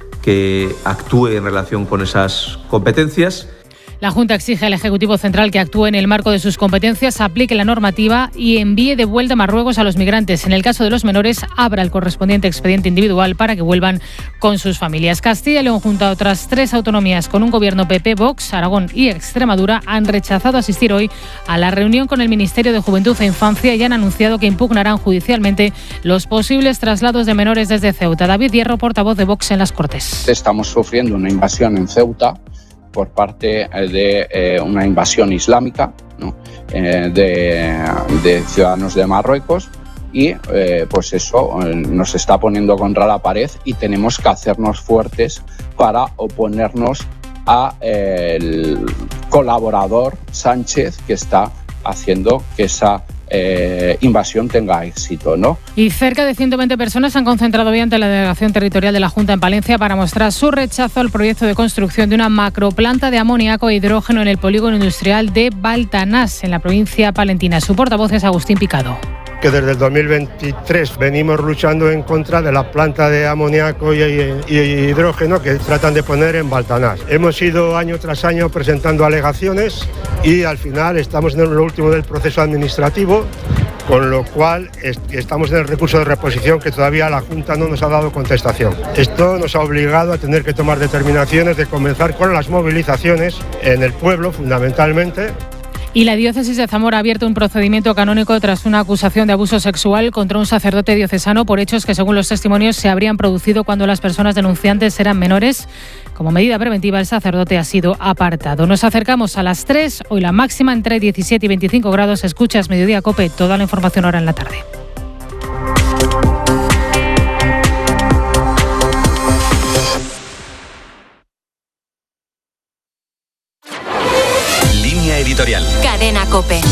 que actúe en relación con esas competencias. La Junta exige al Ejecutivo Central que actúe en el marco de sus competencias, aplique la normativa y envíe de vuelta a Marruecos a los migrantes. En el caso de los menores, abra el correspondiente expediente individual para que vuelvan con sus familias. Castilla y León, junto a otras tres autonomías con un gobierno P P, Vox, Aragón y Extremadura, han rechazado asistir hoy a la reunión con el Ministerio de Juventud e Infancia y han anunciado que impugnarán judicialmente los posibles traslados de menores desde Ceuta. David Hierro, portavoz de Vox en las Cortes. Estamos sufriendo una invasión en Ceuta por parte de eh, una invasión islámica, ¿no? eh, de, de ciudadanos de Marruecos, y eh, pues eso eh, nos está poniendo contra la pared, y tenemos que hacernos fuertes para oponernos a eh, el colaborador Sánchez, que está haciendo que esa Eh, invasión tenga éxito, ¿no? Y cerca de ciento veinte personas se han concentrado hoy ante la delegación territorial de la Junta en Palencia para mostrar su rechazo al proyecto de construcción de una macroplanta de amoníaco e hidrógeno en el polígono industrial de Baltanás, en la provincia palentina. Su portavoz es Agustín Picado. Que desde el dos mil veintitrés venimos luchando en contra de la planta de amoníaco y, y, y hidrógeno que tratan de poner en Baltanás. Hemos ido año tras año presentando alegaciones y al final estamos en lo último del proceso administrativo, con lo cual est- estamos en el recurso de reposición, que todavía la Junta no nos ha dado contestación. Esto nos ha obligado a tener que tomar determinaciones de comenzar con las movilizaciones en el pueblo, fundamentalmente. Y la diócesis de Zamora ha abierto un procedimiento canónico tras una acusación de abuso sexual contra un sacerdote diocesano por hechos que, según los testimonios, se habrían producido cuando las personas denunciantes eran menores. Como medida preventiva, el sacerdote ha sido apartado. Nos acercamos a las tres. Hoy la máxima entre diecisiete y veinticinco grados. Escuchas Mediodía COPE. Toda la información ahora en la tarde. Línea editorial. Cadena COPE.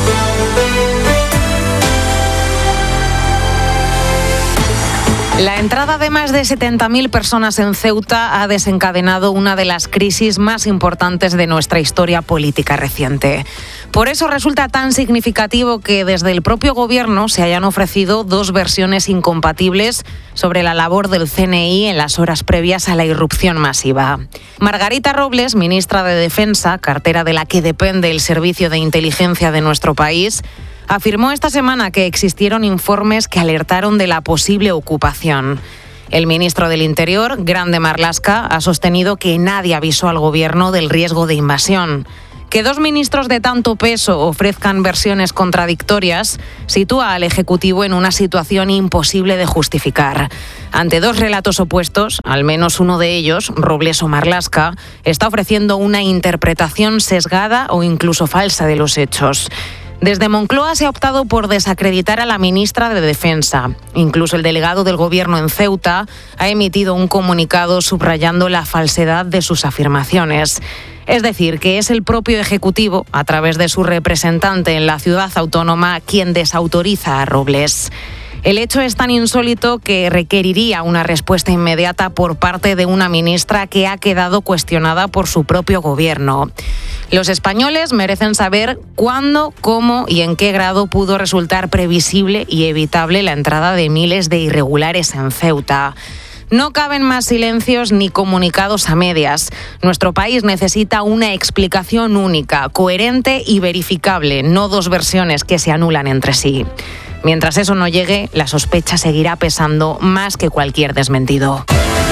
La entrada de más de setenta mil personas en Ceuta ha desencadenado una de las crisis más importantes de nuestra historia política reciente. Por eso resulta tan significativo que desde el propio Gobierno se hayan ofrecido dos versiones incompatibles sobre la labor del C N I en las horas previas a la irrupción masiva. Margarita Robles, ministra de Defensa, cartera de la que depende el Servicio de Inteligencia de nuestro país, afirmó esta semana que existieron informes que alertaron de la posible ocupación. El ministro del Interior, Grande Marlaska, ha sostenido que nadie avisó al Gobierno del riesgo de invasión. Que dos ministros de tanto peso ofrezcan versiones contradictorias sitúa al Ejecutivo en una situación imposible de justificar. Ante dos relatos opuestos, al menos uno de ellos, Robles o Marlaska, está ofreciendo una interpretación sesgada o incluso falsa de los hechos. Desde Moncloa se ha optado por desacreditar a la ministra de Defensa. Incluso el delegado del Gobierno en Ceuta ha emitido un comunicado subrayando la falsedad de sus afirmaciones. Es decir, que es el propio Ejecutivo, a través de su representante en la ciudad autónoma, quien desautoriza a Robles. El hecho es tan insólito que requeriría una respuesta inmediata por parte de una ministra que ha quedado cuestionada por su propio Gobierno. Los españoles merecen saber cuándo, cómo y en qué grado pudo resultar previsible y evitable la entrada de miles de irregulares en Ceuta. No caben más silencios ni comunicados a medias. Nuestro país necesita una explicación única, coherente y verificable, no dos versiones que se anulan entre sí. Mientras eso no llegue, la sospecha seguirá pesando más que cualquier desmentido.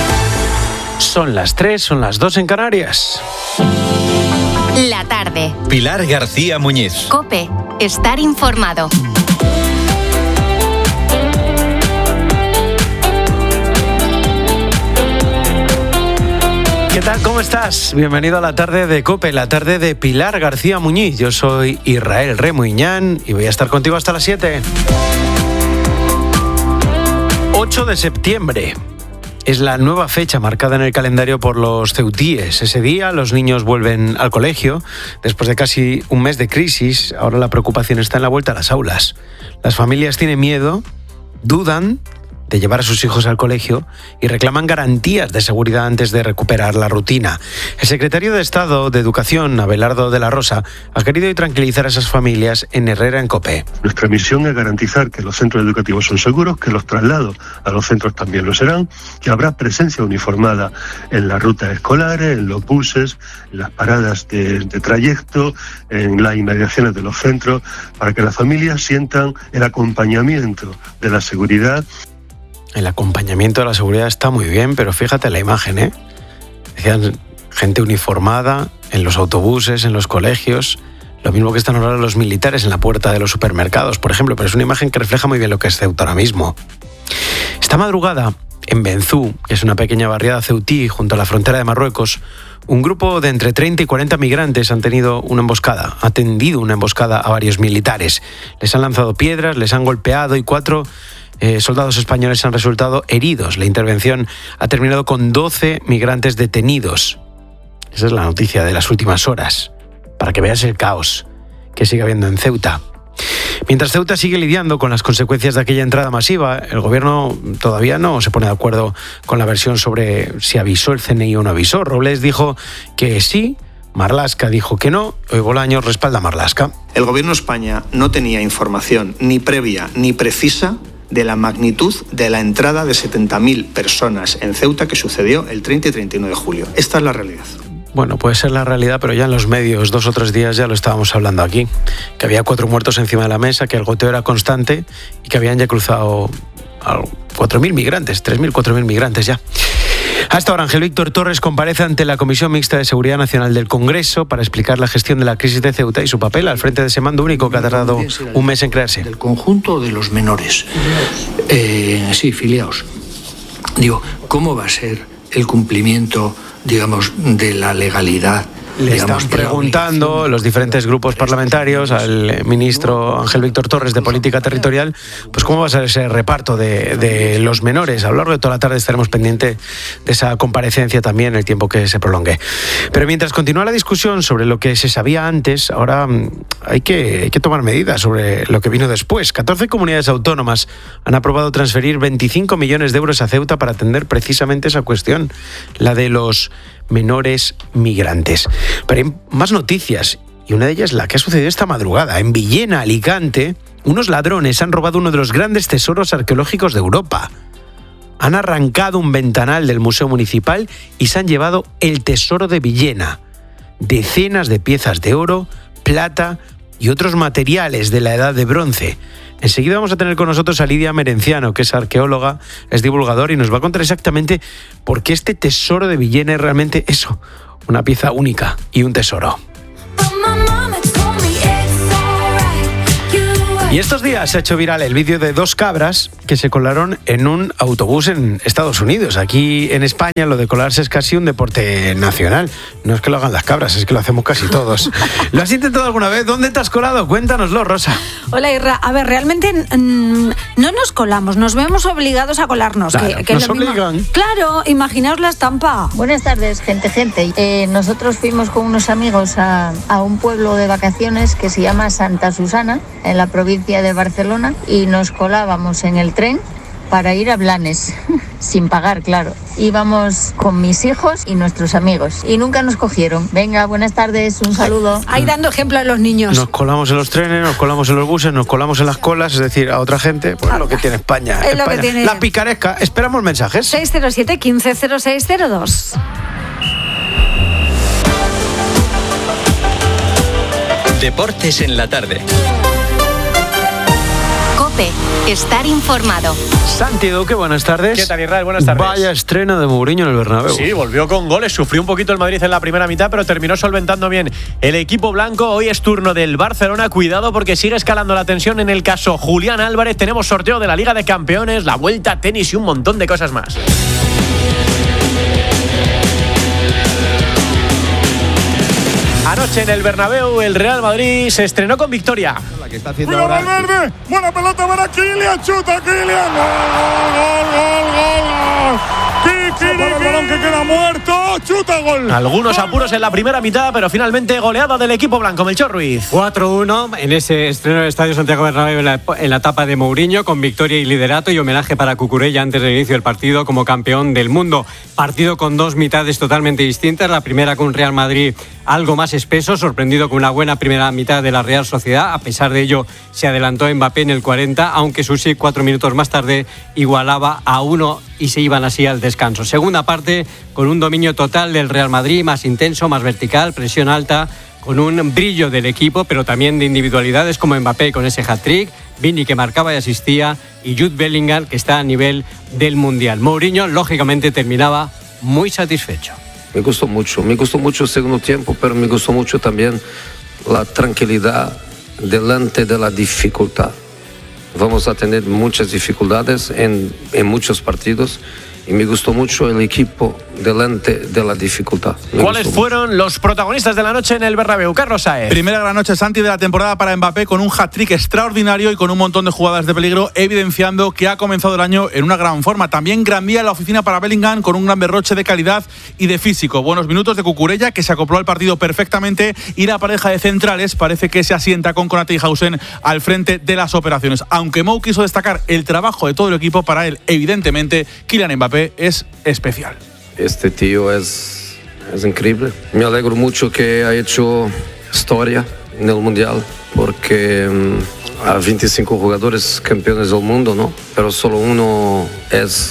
Son las tres, son las dos en Canarias. La tarde. Pilar García Muñiz. COPE. Estar informado. ¿Qué tal? ¿Cómo estás? Bienvenido a la tarde de COPE, la tarde de Pilar García Muñiz. Yo soy Israel Remuñán y voy a estar contigo hasta las siete. ocho de septiembre. Es la nueva fecha marcada en el calendario por los ceutíes. Ese día los niños vuelven al colegio. Después de casi un mes de crisis, ahora la preocupación está en la vuelta a las aulas. Las familias tienen miedo, dudan de llevar a sus hijos al colegio y reclaman garantías de seguridad antes de recuperar la rutina. El secretario de Estado de Educación, Abelardo de la Rosa, ha querido hoy tranquilizar a esas familias en Herrera en COPE. Nuestra misión es garantizar que los centros educativos son seguros, que los traslados a los centros también lo serán, que habrá presencia uniformada en las rutas escolares, en los buses, en las paradas de, de trayecto, en las inmediaciones de los centros, para que las familias sientan el acompañamiento de la seguridad. El acompañamiento de la seguridad está muy bien, pero fíjate la imagen, ¿eh? Decían gente uniformada en los autobuses, en los colegios, lo mismo que están ahora los militares en la puerta de los supermercados, por ejemplo, pero es una imagen que refleja muy bien lo que es Ceuta ahora mismo. Esta madrugada, en Benzú, que es una pequeña barriada ceutí junto a la frontera de Marruecos, un grupo de entre treinta y cuarenta migrantes han tenido una emboscada, ha tendido una emboscada a varios militares. Les han lanzado piedras, les han golpeado y cuatro Eh, soldados españoles han resultado heridos. La intervención ha terminado con doce migrantes detenidos. Esa es la noticia de las últimas horas, para que veas el caos que sigue habiendo en Ceuta. Mientras Ceuta sigue lidiando con las consecuencias de aquella entrada masiva, el gobierno todavía no se pone de acuerdo con la versión sobre si avisó el C N I o no avisó. Robles dijo que sí, Marlaska dijo que no, hoy Bolaños respalda a Marlaska. El gobierno de España no tenía información ni previa ni precisa de la magnitud de la entrada de setenta mil personas en Ceuta que sucedió el treinta y treinta y uno de julio. Esta es la realidad. Bueno, puede ser la realidad, pero ya en los medios, dos o tres días ya lo estábamos hablando aquí, que había cuatro muertos encima de la mesa, que el goteo era constante y que habían ya cruzado cuatro mil migrantes, tres mil, cuatro mil migrantes ya. Hasta ahora, Ángel Víctor Torres comparece ante la Comisión Mixta de Seguridad Nacional del Congreso para explicar la gestión de la crisis de Ceuta y su papel al frente de ese mando único que ha tardado un mes en crearse. Del conjunto de los menores, eh, sí, filiados. Digo, ¿cómo va a ser el cumplimiento, digamos, de la legalidad? Le están preguntando los diferentes grupos parlamentarios al ministro Ángel Víctor Torres de Política Territorial, pues cómo va a ser ese reparto de, de los menores. A lo largo de toda la tarde estaremos pendientes de esa comparecencia también, el tiempo que se prolongue. Pero mientras continúa la discusión sobre lo que se sabía antes, ahora hay que, hay que tomar medidas sobre lo que vino después. catorce comunidades autónomas han aprobado transferir veinticinco millones de euros a Ceuta para atender precisamente esa cuestión, la de los menores migrantes. Pero hay más noticias, y una de ellas la que ha sucedido esta madrugada. En Villena, Alicante, unos ladrones han robado uno de los grandes tesoros arqueológicos de Europa. Han arrancado un ventanal del Museo Municipal y se han llevado el tesoro de Villena. Decenas de piezas de oro, plata y otros materiales de la Edad de Bronce. Enseguida vamos a tener con nosotros a Lidia Merenciano, que es arqueóloga, es divulgador y nos va a contar exactamente por qué este tesoro de Villena es realmente eso, una pieza única y un tesoro. Y estos días se ha hecho viral el vídeo de dos cabras que se colaron en un autobús en Estados Unidos. Aquí en España lo de colarse es casi un deporte nacional. No es que lo hagan las cabras, es que lo hacemos casi todos. ¿Lo has intentado alguna vez? ¿Dónde te has colado? Cuéntanoslo, Rosa. Hola, Irra. A ver, realmente mmm, no nos colamos, nos vemos obligados a colarnos. Claro, que, que nos lo mismo... obligan. Claro, imaginaos la estampa. Buenas tardes, gente, gente. Eh, nosotros fuimos con unos amigos a, a un pueblo de vacaciones que se llama Santa Susana, en la provincia de Barcelona, y nos colábamos en el tren para ir a Blanes, sin pagar, claro. Íbamos con mis hijos y nuestros amigos y nunca nos cogieron. Venga, buenas tardes, un saludo. Ahí dando ejemplo a los niños. Nos colamos en los trenes, nos colamos en los buses, nos colamos en las colas, es decir, a otra gente, pues lo que tiene España. Es lo España. que tiene. La picaresca. Esperamos mensajes. seis cero siete, quince cero seis cero dos. Deportes en la tarde. COPE. Estar informado. Santi Duque, buenas tardes. ¿Qué tal, Israel? Buenas tardes. Vaya estreno de Mourinho en el Bernabéu. Sí, volvió con goles. Sufrió un poquito el Madrid en la primera mitad, pero terminó solventando bien el equipo blanco. Hoy es turno del Barcelona. Cuidado porque sigue escalando la tensión en el caso Julián Álvarez. Tenemos sorteo de la Liga de Campeones, la Vuelta, tenis y un montón de cosas más. Anoche en el Bernabéu, el Real Madrid se estrenó con victoria. La que está haciendo ahora... Valverde, buena pelota para Kylian, chuta Kylian. Gol, gol, gol, gol, gol. Para el balón que queda muerto, chuta, gol. Algunos apuros en la primera mitad, pero finalmente goleada del equipo blanco. Melchor Ruiz. cuatro uno en ese estreno del Estadio Santiago Bernabéu en la, en la etapa de Mourinho, con victoria y liderato y homenaje para Cucurella antes del inicio del partido como campeón del mundo. Partido con dos mitades totalmente distintas. La primera con un Real Madrid algo más espeso, sorprendido con una buena primera mitad de la Real Sociedad. A pesar de ello, se adelantó Mbappé en el cuarenta, aunque Susi cuatro minutos más tarde igualaba a uno y se iban así al descanso. Segunda parte con un dominio total del Real Madrid, más intenso, más vertical, presión alta, con un brillo del equipo, pero también de individualidades como Mbappé con ese hat-trick, Vini que marcaba y asistía, y Jude Bellingham que está a nivel del Mundial. Mourinho, lógicamente, terminaba muy satisfecho. Me gustó mucho, me gustó mucho el segundo tiempo, pero me gustó mucho también la tranquilidad delante de la dificultad. Vamos a tener muchas dificultades en, en muchos partidos y me gustó mucho el equipo delante de la dificultad. Me ¿Cuáles fueron mucho. los protagonistas de la noche en el Bernabéu? Carlos Saez. Primera gran noche, Santi, de la temporada para Mbappé, con un hat-trick extraordinario y con un montón de jugadas de peligro, evidenciando que ha comenzado el año en una gran forma. También gran día en la oficina para Bellingham, con un gran derroche de calidad y de físico. Buenos minutos de Cucurella, que se acopló al partido perfectamente, y la pareja de centrales parece que se asienta con Konate y Hausen al frente de las operaciones. Aunque Mou quiso destacar el trabajo de todo el equipo, para él, evidentemente, Kylian Mbappé es especial. Este tío es, es increíble. Me alegro mucho que ha hecho historia en el Mundial, porque um, hay veinticinco jugadores campeones del mundo, ¿no? Pero solo uno es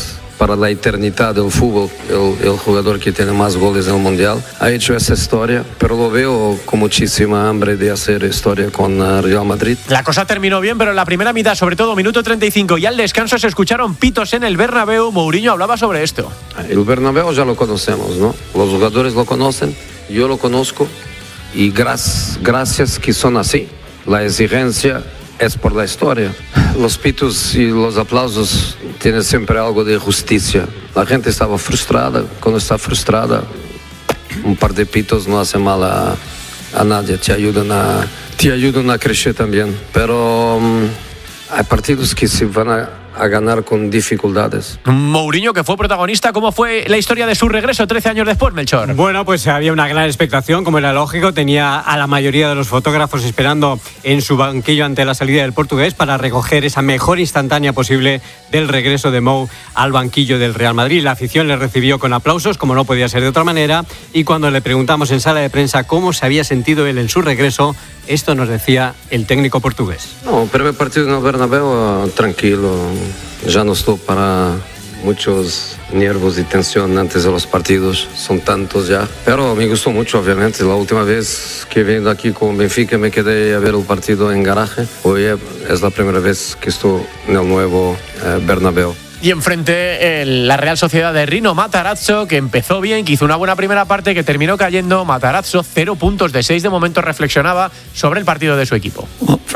para la eternidad del fútbol, el, el jugador que tiene más goles en el Mundial. Ha hecho esa historia, pero lo veo con muchísima hambre de hacer historia con uh, Real Madrid. La cosa terminó bien, pero en la primera mitad, sobre todo minuto treinta y cinco y al descanso, se escucharon pitos en el Bernabéu. Mourinho hablaba sobre esto. El Bernabéu ya lo conocemos, ¿no? Los jugadores lo conocen, yo lo conozco, y gracias, gracias que son así. La exigencia es por la historia. Los pitos y los aplausos tienen siempre algo de justicia. La gente estaba frustrada. Cuando está frustrada, un par de pitos no hace mal a, a nadie. Te ayudan a, te ayudan a crecer también. Pero um, hay partidos que se van a, a ganar con dificultades. Mourinho, que fue protagonista, ¿cómo fue la historia de su regreso trece años después, Melchor? Bueno, pues había una gran expectación, como era lógico. Tenía a la mayoría de los fotógrafos esperando en su banquillo ante la salida del portugués para recoger esa mejor instantánea posible del regreso de Mou al banquillo del Real Madrid. La afición le recibió con aplausos, como no podía ser de otra manera, y cuando le preguntamos en sala de prensa cómo se había sentido él en su regreso, esto nos decía el técnico portugués. No, primer partido en el Bernabéu, tranquilo. Ya no estoy para muchos nervios y tensión antes de los partidos, son tantos ya. Pero me gustó mucho, obviamente. La última vez que vine aquí con Benfica me quedé a ver el partido en garaje. Hoy es la primera vez que estoy en el nuevo eh, Bernabéu. Y enfrente el, la Real Sociedad de Rino Matarazzo, que empezó bien, que hizo una buena primera parte, que terminó cayendo. Matarazzo, cero puntos de seis de momento, reflexionaba sobre el partido de su equipo.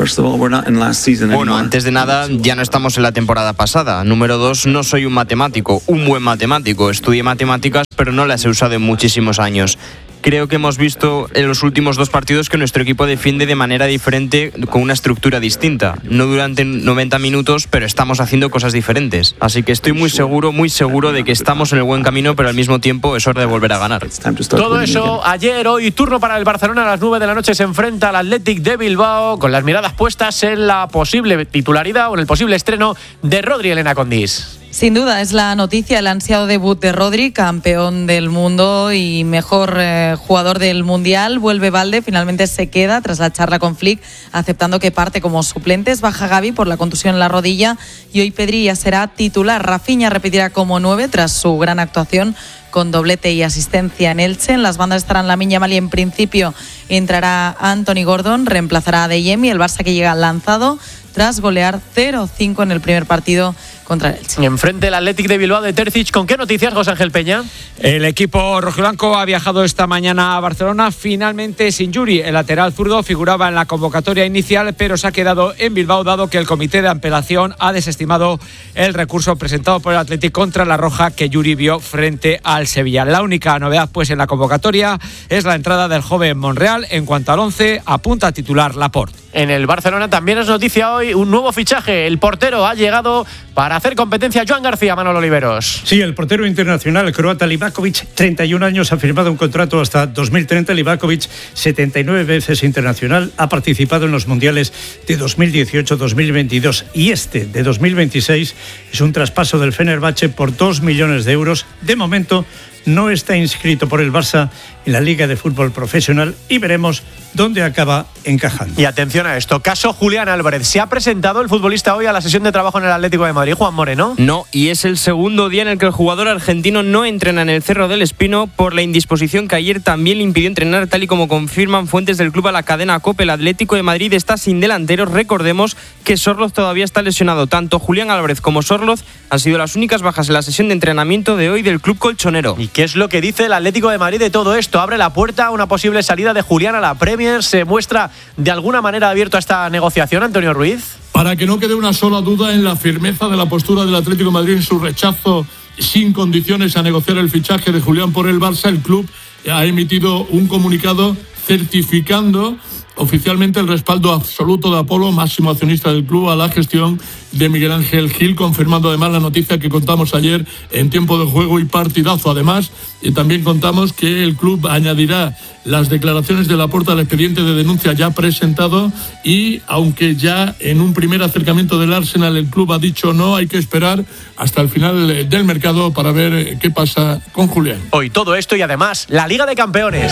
Bueno, antes de nada, ya no estamos en la temporada pasada. Número dos, no soy un matemático, un buen matemático. Estudié matemáticas, pero no las he usado en muchísimos años. Creo que hemos visto en los últimos dos partidos que nuestro equipo defiende de manera diferente, con una estructura distinta. No durante noventa minutos, pero estamos haciendo cosas diferentes. Así que estoy muy seguro, muy seguro de que estamos en el buen camino, pero al mismo tiempo es hora de volver a ganar. Todo eso ayer, hoy, turno para el Barcelona. A las nueve de la noche se enfrenta al Athletic de Bilbao, con las miradas puestas en la posible titularidad o en el posible estreno de Rodri. Elena Condis. Sin duda es la noticia, el ansiado debut de Rodri, campeón del mundo y mejor eh, jugador del Mundial. Vuelve Valde, finalmente se queda tras la charla con Flick, aceptando que parte como suplentes. Baja Gavi por la contusión en la rodilla y hoy Pedri ya será titular. Rafinha repetirá como nueve tras su gran actuación con doblete y asistencia en Elche. En las bandas estarán Lamine Yamal y en principio entrará Anthony Gordon, reemplazará a Adeyemi, el Barça que llega lanzado tras golear cero cinco en el primer partido contra el Elche. Enfrente el Athletic de Bilbao de Terzic. ¿Con qué noticias, José Ángel Peña? El equipo rojiblanco ha viajado esta mañana a Barcelona, finalmente sin Yuri. El lateral zurdo figuraba en la convocatoria inicial, pero se ha quedado en Bilbao dado que el comité de apelación ha desestimado el recurso presentado por el Athletic contra la roja que Yuri vio frente al Sevilla. La única novedad pues en la convocatoria es la entrada del joven Monreal. En cuanto al once, apunta a titular Laporte. En el Barcelona también es noticia hoy un nuevo fichaje. El portero ha llegado para hacer competencia. Joan García, Manolo Oliveros. Sí, el portero internacional, el croata Livakovic, treinta y un años, ha firmado un contrato hasta dos mil treinta. Livakovic, setenta y nueve veces internacional, ha participado en los mundiales de dos mil dieciocho, dos mil veintidós y este de dos mil veintiséis es un traspaso del Fenerbahce por dos millones de euros. De momento no está inscrito por el Barça en la Liga de Fútbol Profesional y veremos dónde acaba encajando. Y atención a esto, caso Julián Álvarez. ¿Se ha presentado el futbolista hoy a la sesión de trabajo en el Atlético de Madrid, Juan Moreno? No, y es el segundo día en el que el jugador argentino no entrena en el Cerro del Espino por la indisposición que ayer también le impidió entrenar, tal y como confirman fuentes del club a la cadena COPE. El Atlético de Madrid está sin delanteros. Recordemos que Sorloz todavía está lesionado. Tanto Julián Álvarez como Sorloz han sido las únicas bajas en la sesión de entrenamiento de hoy del club colchonero. ¿Y qué es lo que dice el Atlético de Madrid de todo esto? ¿Abre la puerta a una posible salida de Julián a la Premier? ¿Se muestra de alguna manera abierto a esta negociación, Antonio Ruiz? Para que no quede una sola duda en la firmeza de la postura del Atlético de Madrid en su rechazo sin condiciones a negociar el fichaje de Julián por el Barça, el club ha emitido un comunicado certificando oficialmente el respaldo absoluto de Apolo, máximo accionista del club, a la gestión de Miguel Ángel Gil, confirmando además la noticia que contamos ayer en tiempo de juego y partidazo. Además, y también contamos que el club añadirá las declaraciones de Laporta al expediente de denuncia ya presentado y, aunque ya en un primer acercamiento del Arsenal el club ha dicho no, hay que esperar hasta el final del mercado para ver qué pasa con Julián. Hoy todo esto y además la Liga de Campeones.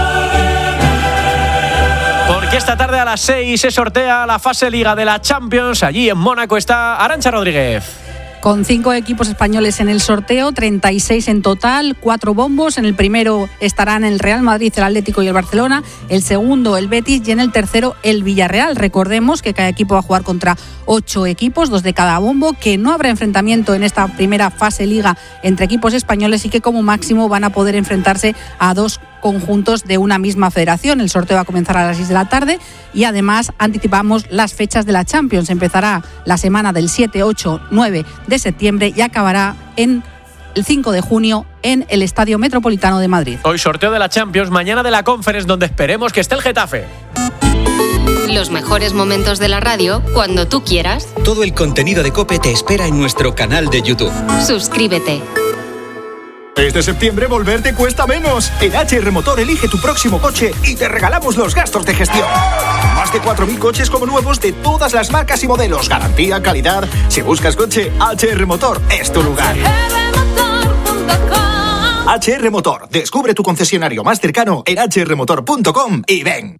Porque esta tarde a las seis se sortea la fase Liga de la Champions. Allí en Mónaco está Arantxa Rodríguez. con cinco equipos españoles en el sorteo, treinta y seis en total, cuatro bombos. En el primero estarán el Real Madrid, el Atlético y el Barcelona, el segundo el Betis y en el tercero el Villarreal. Recordemos que cada equipo va a jugar contra ocho equipos, dos de cada bombo, que no habrá enfrentamiento en esta primera fase liga entre equipos españoles y que como máximo van a poder enfrentarse a dos conjuntos de una misma federación. El sorteo va a comenzar a las seis de la tarde y además anticipamos las fechas de la Champions. Empezará la semana del siete, ocho, nueve de septiembre y acabará en el cinco de junio en el Estadio Metropolitano de Madrid. Hoy sorteo de la Champions, mañana de la Conference, donde esperemos que esté el Getafe. Los mejores momentos de la radio cuando tú quieras. Todo el contenido de COPE te espera en nuestro canal de YouTube. Suscríbete. Este septiembre volver te cuesta menos. En H R Motor elige tu próximo coche y te regalamos los gastos de gestión. Más de cuatro mil coches como nuevos de todas las marcas y modelos. Garantía, calidad. Si buscas coche, H R Motor es tu lugar. H R Motor. Descubre tu concesionario más cercano en h r motor punto com y ven.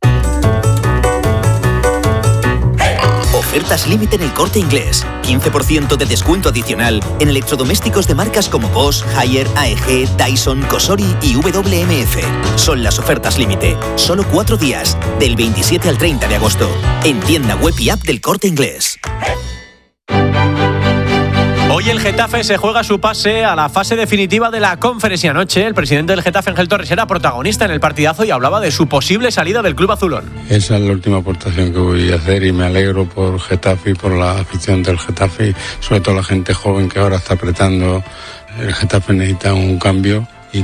Ofertas límite en El Corte Inglés. quince por ciento de descuento adicional en electrodomésticos de marcas como Bosch, Haier, A E G, Dyson, Cosori y W M F. Son las ofertas límite. Solo cuatro días, del veintisiete al treinta de agosto. En tienda web y app del Corte Inglés. Hoy el Getafe se juega su pase a la fase definitiva de la Conference y anoche el presidente del Getafe, Ángel Torres, era protagonista en el partidazo y hablaba de su posible salida del club azulón. Esa es la última aportación que voy a hacer y me alegro por Getafe y por la afición del Getafe y sobre todo la gente joven que ahora está apretando. El Getafe necesita un cambio